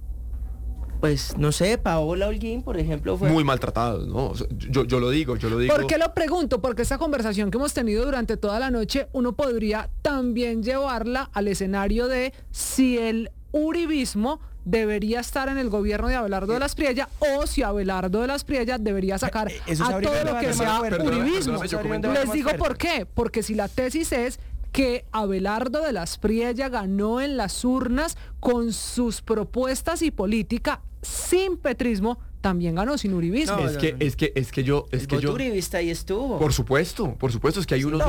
Speaker 2: Pues no sé, Paola Holguín, por ejemplo, fue
Speaker 3: muy maltratados, ¿no? Yo lo digo.
Speaker 1: ¿Por qué lo pregunto? Porque esta conversación que hemos tenido durante toda la noche, uno podría también llevarla al escenario de si el uribismo debería estar en el gobierno de Abelardo de las Priella o si Abelardo de las Priella debería sacar a todo lo que sea uribismo. Les digo por qué, porque si la tesis es que Abelardo de las Priella ganó en las urnas con sus propuestas y política sin petrismo, también ganó sin uribismo.
Speaker 3: Es que yo
Speaker 2: uribista ahí estuvo.
Speaker 3: Por supuesto, es que hay unos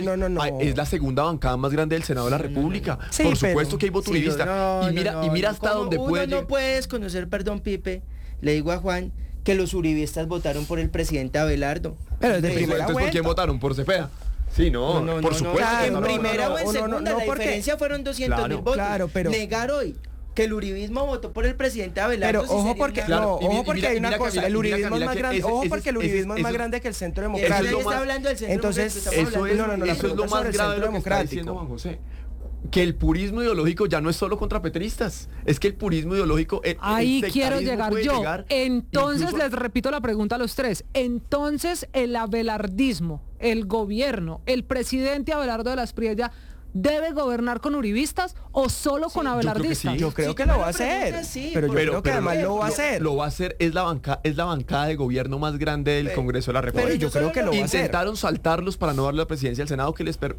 Speaker 3: es la segunda bancada más grande del Senado de la República.
Speaker 4: Sí,
Speaker 3: por supuesto que hay voto uribista. Y mira hasta dónde puede.
Speaker 2: No puedes conocer, perdón, Pipe, le digo a Juan que los uribistas votaron por el presidente Abelardo.
Speaker 4: Pero de
Speaker 3: primera
Speaker 4: vuelta.
Speaker 3: ¿Por quién votaron? ¿Por Cepeda? Sí, no, por supuesto.
Speaker 2: En primera o en segunda, la diferencia fueron 200.000 votos.
Speaker 4: Claro, pero
Speaker 2: negar hoy que el uribismo votó por el presidente Abelardo.
Speaker 4: Pero ojo porque hay una cosa, el uribismo es más grande, porque el uribismo es más grande que el Centro Democrático.
Speaker 2: Está hablando del Centro
Speaker 4: Entonces,
Speaker 3: eso es lo más grave de lo que está diciendo Juan José. Que el purismo ideológico ya no es solo contra petristas, es que el purismo ideológico
Speaker 1: ahí quiero llegar yo. Entonces les repito la pregunta a los tres. Entonces el abelardismo, el gobierno, el presidente Abelardo de las Priella ¿debe gobernar con uribistas o solo con abelardistas?
Speaker 4: Yo creo que lo va a hacer, pero yo creo que además lo va a hacer.
Speaker 3: Lo va a hacer, es la bancada de gobierno más grande del Congreso de la República.
Speaker 4: Pero yo creo que lo va a hacer.
Speaker 3: Intentaron saltarlos para no darle la presidencia al Senado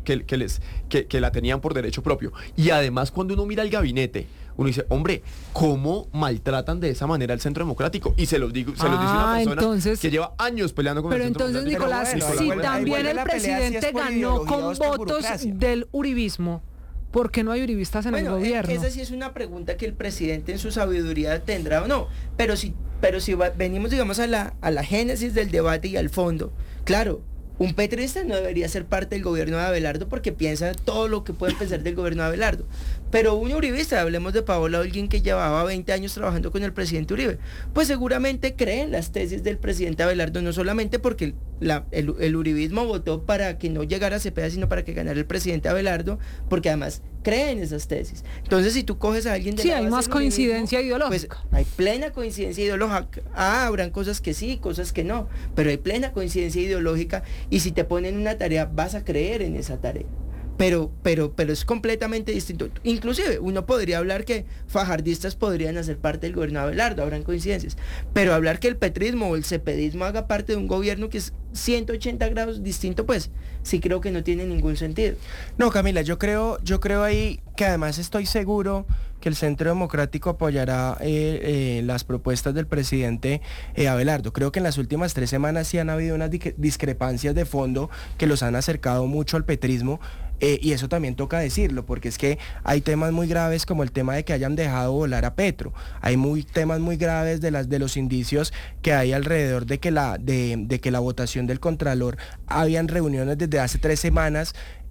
Speaker 3: que la tenían por derecho propio. Y además, cuando uno mira el gabinete, uno dice, hombre, ¿cómo maltratan de esa manera al Centro Democrático? Y se los dice una persona que lleva años peleando con el Centro Democrático.
Speaker 1: Pero entonces, Nicolás, si también el presidente ganó con votos del uribismo, ¿por qué no hay uribistas en el gobierno?
Speaker 2: Esa sí es una pregunta que el presidente en su sabiduría tendrá o no. Pero si venimos, digamos, a la génesis del debate y al fondo, claro, un petrista no debería ser parte del gobierno de Abelardo porque piensa todo lo que puede pensar del gobierno de Abelardo. Pero un uribista, hablemos de Paola Holguín, que llevaba 20 años trabajando con el presidente Uribe, pues seguramente cree en las tesis del presidente Abelardo, no solamente porque el uribismo votó para que no llegara a Cepeda, sino para que ganara el presidente Abelardo, porque además cree en esas tesis. Entonces, si tú coges a alguien de
Speaker 1: sí, hay más coincidencia ideológica.
Speaker 2: Pues hay plena coincidencia ideológica. Habrán cosas que sí, cosas que no, pero hay plena coincidencia ideológica, y si te ponen una tarea, vas a creer en esa tarea. Pero es completamente distinto. Inclusive, uno podría hablar que fajardistas podrían hacer parte del gobierno de Abelardo, habrán coincidencias. Pero hablar que el petrismo o el cepedismo haga parte de un gobierno que es 180 grados distinto, pues sí creo que no tiene ningún sentido.
Speaker 4: No, Camila, yo creo ahí que además estoy seguro que el Centro Democrático apoyará las propuestas del presidente Abelardo. Creo que en las últimas 3 semanas sí han habido unas discrepancias de fondo que los han acercado mucho al petrismo. Y eso también toca decirlo, porque es que hay temas muy graves como el tema de que hayan dejado volar a Petro. Hay temas muy graves de los indicios que hay alrededor de que la votación del Contralor, habían reuniones desde hace 3 semanas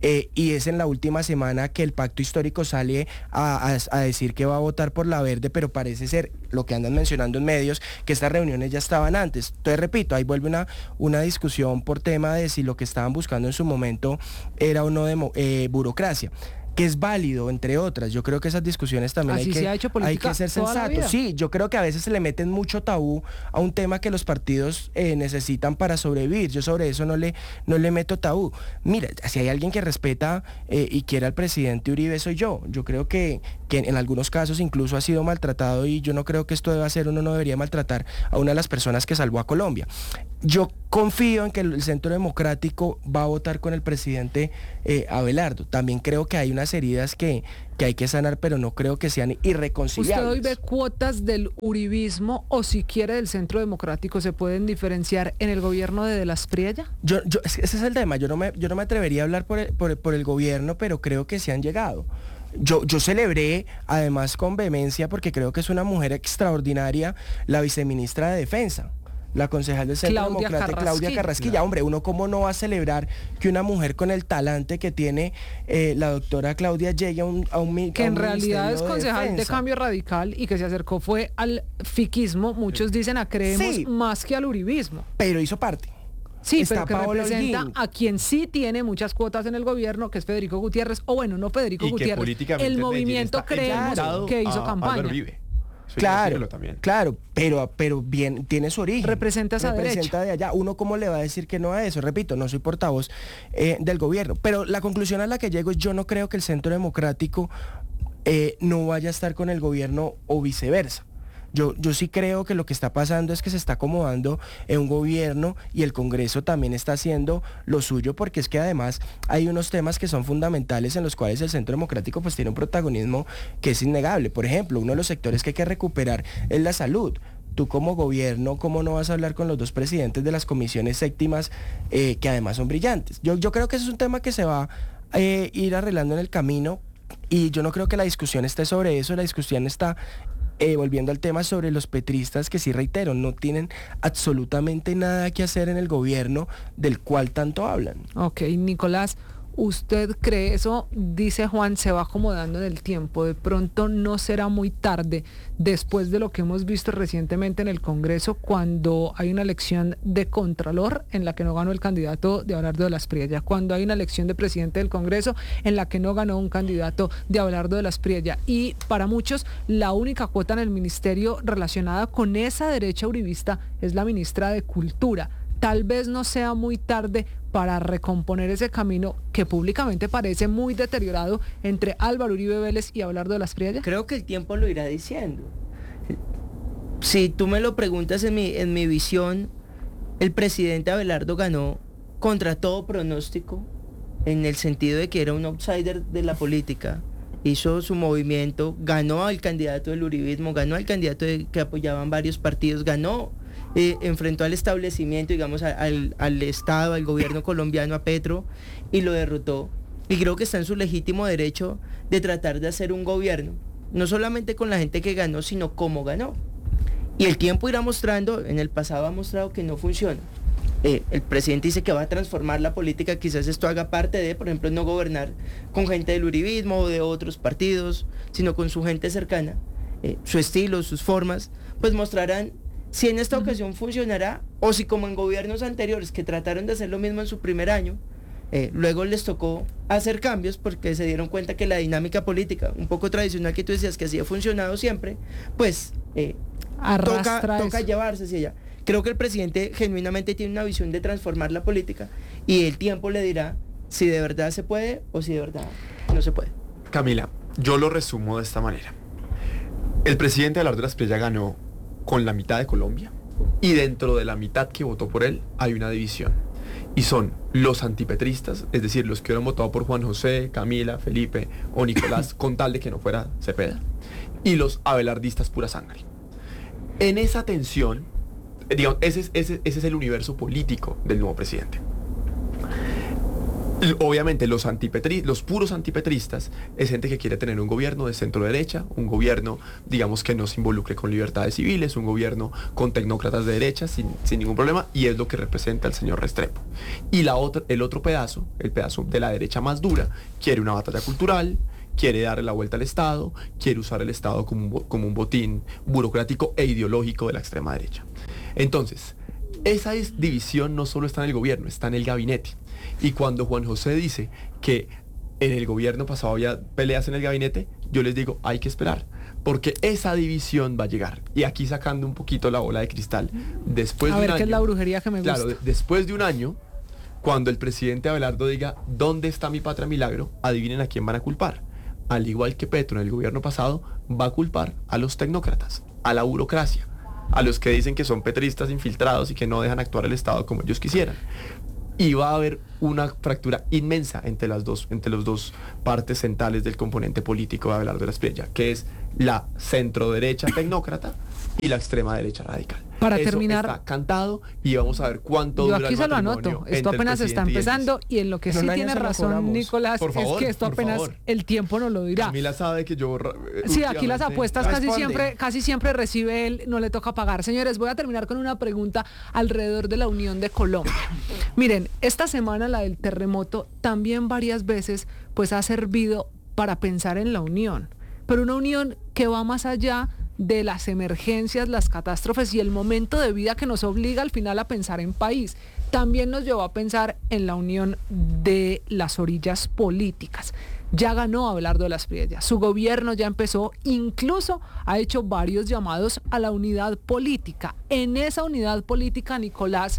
Speaker 4: y es en la última semana que el pacto histórico sale a decir que va a votar por la verde, pero parece ser, lo que andan mencionando en medios, que estas reuniones ya estaban antes. Entonces, repito, ahí vuelve una discusión por tema de si lo que estaban buscando en su momento era o no burocracia, que es válido, entre otras. Yo creo que esas discusiones también hay que ser sensatos. Sí, yo creo que a veces se le meten mucho tabú a un tema que los partidos necesitan para sobrevivir. Yo sobre eso no le meto tabú. Mira, si hay alguien que respeta y quiere al presidente Uribe, soy yo. Yo creo que en algunos casos incluso ha sido maltratado, y yo no creo que esto deba ser, uno no debería maltratar a una de las personas que salvó a Colombia. Yo confío en que el Centro Democrático va a votar con el presidente Abelardo. También creo que hay unas heridas que hay que sanar, pero no creo que sean irreconciliables.
Speaker 1: ¿Usted hoy ve cuotas del uribismo o si quiere del Centro Democrático se pueden diferenciar en el gobierno de las Priella?
Speaker 4: Ese es el tema. Yo no me atrevería a hablar por el gobierno, pero creo que se han llegado. Yo celebré, además con vehemencia, porque creo que es una mujer extraordinaria, la viceministra de Defensa, la concejal del Centro Democrático, Claudia Carrasquilla. Hombre, uno cómo no va a celebrar que una mujer con el talante que tiene la doctora Claudia llegue a un
Speaker 1: que en realidad es concejal
Speaker 4: de
Speaker 1: de Cambio Radical y que se acercó fue al fiquismo, muchos dicen a Creemos, sí, más que al uribismo.
Speaker 4: Pero hizo parte.
Speaker 1: Sí, pero que representa a quien sí tiene muchas cuotas en el gobierno, que es Federico Gutiérrez, o bueno, no Federico Gutiérrez, el movimiento Creemos que hizo campaña.
Speaker 4: Claro, pero bien, tiene su origen.
Speaker 1: Representa esa derecha.
Speaker 4: De allá. Uno cómo le va a decir que no a eso. Repito, no soy portavoz del gobierno. Pero la conclusión a la que llego es: yo no creo que el Centro Democrático no vaya a estar con el gobierno o viceversa. Yo sí creo que lo que está pasando es que se está acomodando en un gobierno y el Congreso también está haciendo lo suyo, porque es que además hay unos temas que son fundamentales en los cuales el Centro Democrático pues tiene un protagonismo que es innegable. Por ejemplo, uno de los sectores que hay que recuperar es la salud. Tú como gobierno, ¿cómo no vas a hablar con los dos presidentes de las comisiones séptimas que además son brillantes? Yo creo que ese es un tema que se va a ir arreglando en el camino, y yo no creo que la discusión esté sobre eso. La discusión está volviendo al tema sobre los petristas, que sí, reitero, no tienen absolutamente nada que hacer en el gobierno del cual tanto hablan.
Speaker 1: Ok, Nicolás, ¿usted cree eso? Dice Juan, se va acomodando en el tiempo. De pronto no será muy tarde, después de lo que hemos visto recientemente en el Congreso, cuando hay una elección de Contralor en la que no ganó el candidato de Abelardo de las Priella, cuando hay una elección de presidente del Congreso en la que no ganó un candidato de Abelardo de las Priella, y para muchos la única cuota en el ministerio relacionada con esa derecha uribista es la ministra de Cultura. Tal vez no sea muy tarde para recomponer ese camino que públicamente parece muy deteriorado entre Álvaro Uribe Vélez y Abelardo de las Priella.
Speaker 2: Creo que el tiempo lo irá diciendo. Si tú me lo preguntas, en mi visión, el presidente Abelardo ganó contra todo pronóstico, en el sentido de que era un outsider de la política. Hizo su movimiento, ganó al candidato del uribismo, ganó al candidato que apoyaban varios partidos, ganó, enfrentó al establecimiento, digamos, al Estado, al gobierno colombiano, a Petro, y lo derrotó. Y creo que está en su legítimo derecho de tratar de hacer un gobierno, no solamente con la gente que ganó, sino cómo ganó. Y el tiempo irá mostrando, en el pasado ha mostrado que no funciona. El presidente dice que va a transformar la política, quizás esto haga parte de, por ejemplo, no gobernar con gente del uribismo o de otros partidos, sino con su gente cercana. Su estilo, sus formas, pues mostrarán si en esta ocasión funcionará, o si, como en gobiernos anteriores que trataron de hacer lo mismo en su primer año, luego les tocó hacer cambios porque se dieron cuenta que la dinámica política, un poco tradicional que tú decías que así ha funcionado siempre, pues toca llevarse hacia allá. Creo que el presidente genuinamente tiene una visión de transformar la política, y el tiempo le dirá si de verdad se puede o si de verdad no se puede.
Speaker 3: Camila, yo lo resumo de esta manera. El presidente Abelardo de las Priella ganó con la mitad de Colombia, y dentro de la mitad que votó por él hay una división, y son los antipetristas, es decir, los que hubieran votado por Juan José, Camila, Felipe o Nicolás con tal de que no fuera Cepeda, y los abelardistas pura sangre. En esa tensión, digamos, ese es el universo político del nuevo presidente. Obviamente los puros antipetristas es gente que quiere tener un gobierno de centro derecha, un gobierno, digamos, que no se involucre con libertades civiles, un gobierno con tecnócratas de derecha sin ningún problema, y es lo que representa el señor Restrepo. Y el otro pedazo, el pedazo de la derecha más dura, quiere una batalla cultural, quiere darle la vuelta al Estado, quiere usar el Estado como un botín burocrático e ideológico de la extrema derecha. Entonces, esa división no solo está en el gobierno, está en el gabinete. Y cuando Juan José dice que en el gobierno pasado había peleas en el gabinete, yo les digo, hay que esperar, porque esa división va a llegar. Y aquí sacando un poquito la bola de cristal, después de un año... A ver,
Speaker 1: ¿qué es la brujería que me gusta?
Speaker 3: Claro, después de un año, cuando el presidente Abelardo diga, ¿dónde está mi patria milagro?, adivinen a quién van a culpar. Al igual que Petro en el gobierno pasado, va a culpar a los tecnócratas, a la burocracia, a los que dicen que son petristas infiltrados y que no dejan actuar el Estado como ellos quisieran. Y va a haber una fractura inmensa entre las dos partes centrales del componente político de Abelardo de la Espriella, que es la centro derecha tecnócrata y la extrema derecha radical.
Speaker 1: Para
Speaker 3: Eso
Speaker 1: terminar,
Speaker 3: está cantado y vamos a ver cuánto
Speaker 1: yo
Speaker 3: dura
Speaker 1: aquí
Speaker 3: el
Speaker 1: se lo
Speaker 3: matrimonio
Speaker 1: anoto, esto
Speaker 3: entre el
Speaker 1: apenas está
Speaker 3: presidente y
Speaker 1: empezando, y en lo que sí tiene razón Nicolás,
Speaker 3: Por favor,
Speaker 1: es que esto
Speaker 3: por
Speaker 1: apenas
Speaker 3: favor.
Speaker 1: el tiempo nos lo dirá.
Speaker 3: Camila sabe que yo...
Speaker 1: Sí, aquí las apuestas
Speaker 4: Responde.
Speaker 1: casi siempre recibe él, no le toca pagar. Señores, voy a terminar con una pregunta alrededor de la Unión de Colombia. Miren, esta semana, la del terremoto, también varias veces pues ha servido para pensar en la unión, pero una unión que va más allá de las emergencias, las catástrofes y el momento de vida que nos obliga al final a pensar en país. También nos llevó a pensar en la unión de las orillas políticas. Ya ganó Abelardo de la Espriella, su gobierno ya empezó, incluso ha hecho varios llamados a la unidad política. En esa unidad política, Nicolás,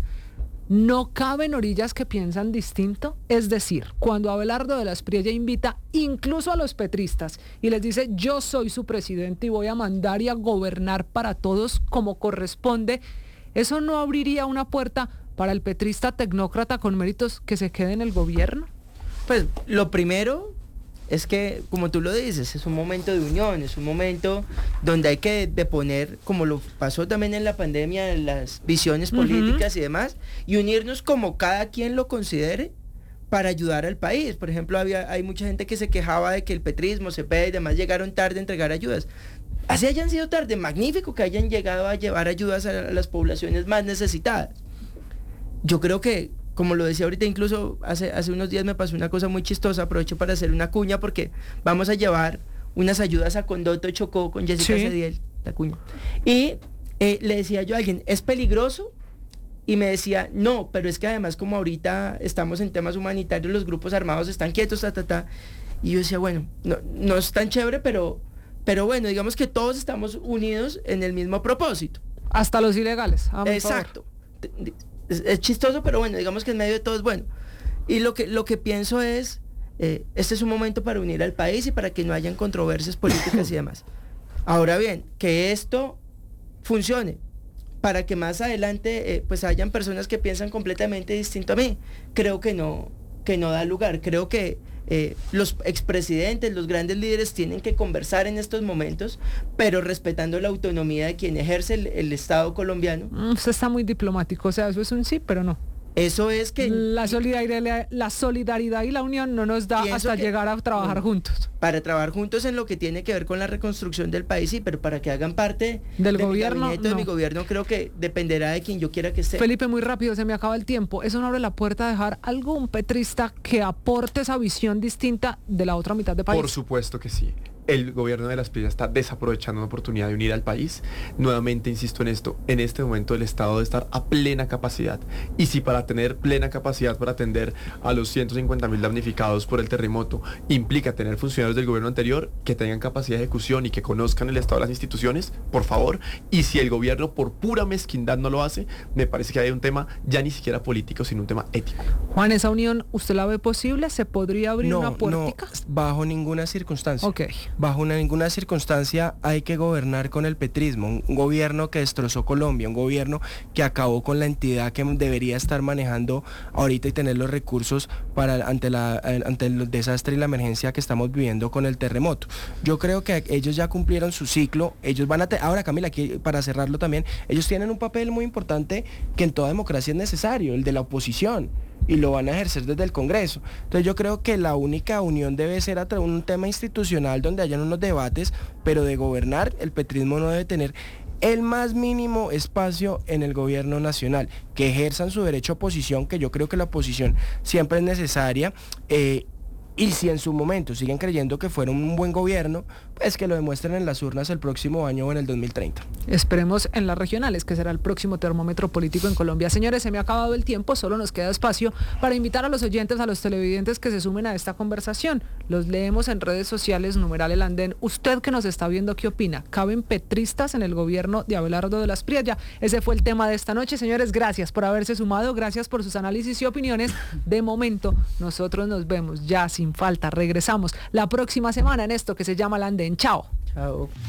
Speaker 1: ¿no caben orillas que piensan distinto? Es decir, cuando Abelardo de la Espriella invita incluso a los petristas y les dice, yo soy su presidente y voy a mandar y a gobernar para todos como corresponde, ¿eso no abriría una puerta para el petrista tecnócrata con méritos que se quede en el gobierno?
Speaker 2: Pues lo primero es que, como tú lo dices, es un momento de unión, es un momento donde hay que deponer, como lo pasó también en la pandemia, las visiones políticas y demás, y unirnos como cada quien lo considere para ayudar al país. Por ejemplo, hay mucha gente que se quejaba de que el petrismo, CPE y demás llegaron tarde a entregar ayudas. Así hayan sido tarde, magnífico que hayan llegado a llevar ayudas a las poblaciones más necesitadas. Yo creo que, como lo decía ahorita, incluso hace unos días me pasó una cosa muy chistosa, aprovecho para hacer una cuña porque vamos a llevar unas ayudas a Condoto Chocó con Jessica Cediel, la cuña. Y le decía yo a alguien, ¿es peligroso? Y me decía, no, pero es que además como ahorita estamos en temas humanitarios, los grupos armados están quietos, Y yo decía, bueno, no es tan chévere, pero bueno, digamos que todos estamos unidos en el mismo propósito.
Speaker 1: Hasta los ilegales.
Speaker 2: Exacto. Es chistoso, pero bueno, digamos que en medio de todo es bueno. Y lo que pienso es, este es un momento para unir al país y para que no hayan controversias políticas y demás. Ahora bien, que esto funcione, para que más adelante pues hayan personas que piensan completamente distinto a mí, creo que no da lugar. Creo que los expresidentes, los grandes líderes tienen que conversar en estos momentos, pero respetando la autonomía de quien ejerce el Estado colombiano.
Speaker 1: Usted está muy diplomático, o sea, eso es un sí, pero no.
Speaker 2: Eso es que...
Speaker 1: La solidaridad y la unión no nos da hasta llegar a trabajar juntos.
Speaker 2: Para trabajar juntos en lo que tiene que ver con la reconstrucción del país, sí, pero para que hagan parte
Speaker 1: del gobierno,
Speaker 2: de mi gobierno, creo que dependerá de quien yo quiera que esté.
Speaker 1: Felipe, muy rápido, se me acaba el tiempo. ¿Eso no abre la puerta a dejar algún petrista que aporte esa visión distinta de la otra mitad del país?
Speaker 3: Por supuesto que sí. El gobierno de la Espriella está desaprovechando una oportunidad de unir al país. Nuevamente insisto en esto, en este momento el Estado debe estar a plena capacidad. Y si para tener plena capacidad para atender a los 150.000 damnificados por el terremoto implica tener funcionarios del gobierno anterior que tengan capacidad de ejecución y que conozcan el estado de las instituciones, por favor. Y si el gobierno por pura mezquindad no lo hace, me parece que hay un tema ya ni siquiera político, sino un tema ético.
Speaker 1: Juan, ¿esa unión usted la ve posible? ¿Se podría abrir una puertica?
Speaker 4: No, bajo ninguna circunstancia.
Speaker 1: Ok.
Speaker 4: Bajo ninguna circunstancia hay que gobernar con el petrismo, un gobierno que destrozó Colombia, un gobierno que acabó con la entidad que debería estar manejando ahorita y tener los recursos para ante el desastre y la emergencia que estamos viviendo con el terremoto. Yo creo que ellos ya cumplieron su ciclo, ellos van a ahora, Camila, aquí para cerrarlo también, ellos tienen un papel muy importante que en toda democracia es necesario, el de la oposición. y lo van a ejercer desde el Congreso. Entonces yo creo que la única unión debe ser a través de un tema institucional donde hayan unos debates, pero de gobernar, el petrismo no debe tener el más mínimo espacio en el gobierno nacional, que ejerzan su derecho a oposición, que yo creo que la oposición siempre es necesaria, y si en su momento siguen creyendo que fueron un buen gobierno, pues que lo demuestren en las urnas el próximo año o en el 2030.
Speaker 1: Esperemos en las regionales, que será el próximo termómetro político en Colombia. Señores, se me ha acabado el tiempo, solo nos queda espacio para invitar a los oyentes, a los televidentes que se sumen a esta conversación. Los leemos en redes sociales, #El Andén. Usted que nos está viendo, ¿qué opina? ¿Caben petristas en el gobierno de Abelardo de las Priella? Ese fue el tema de esta noche. Señores, gracias por haberse sumado, gracias por sus análisis y opiniones. De momento, nosotros nos vemos ya sin falta. Regresamos la próxima semana en esto que se llama El Andén. Chao.
Speaker 2: Chao.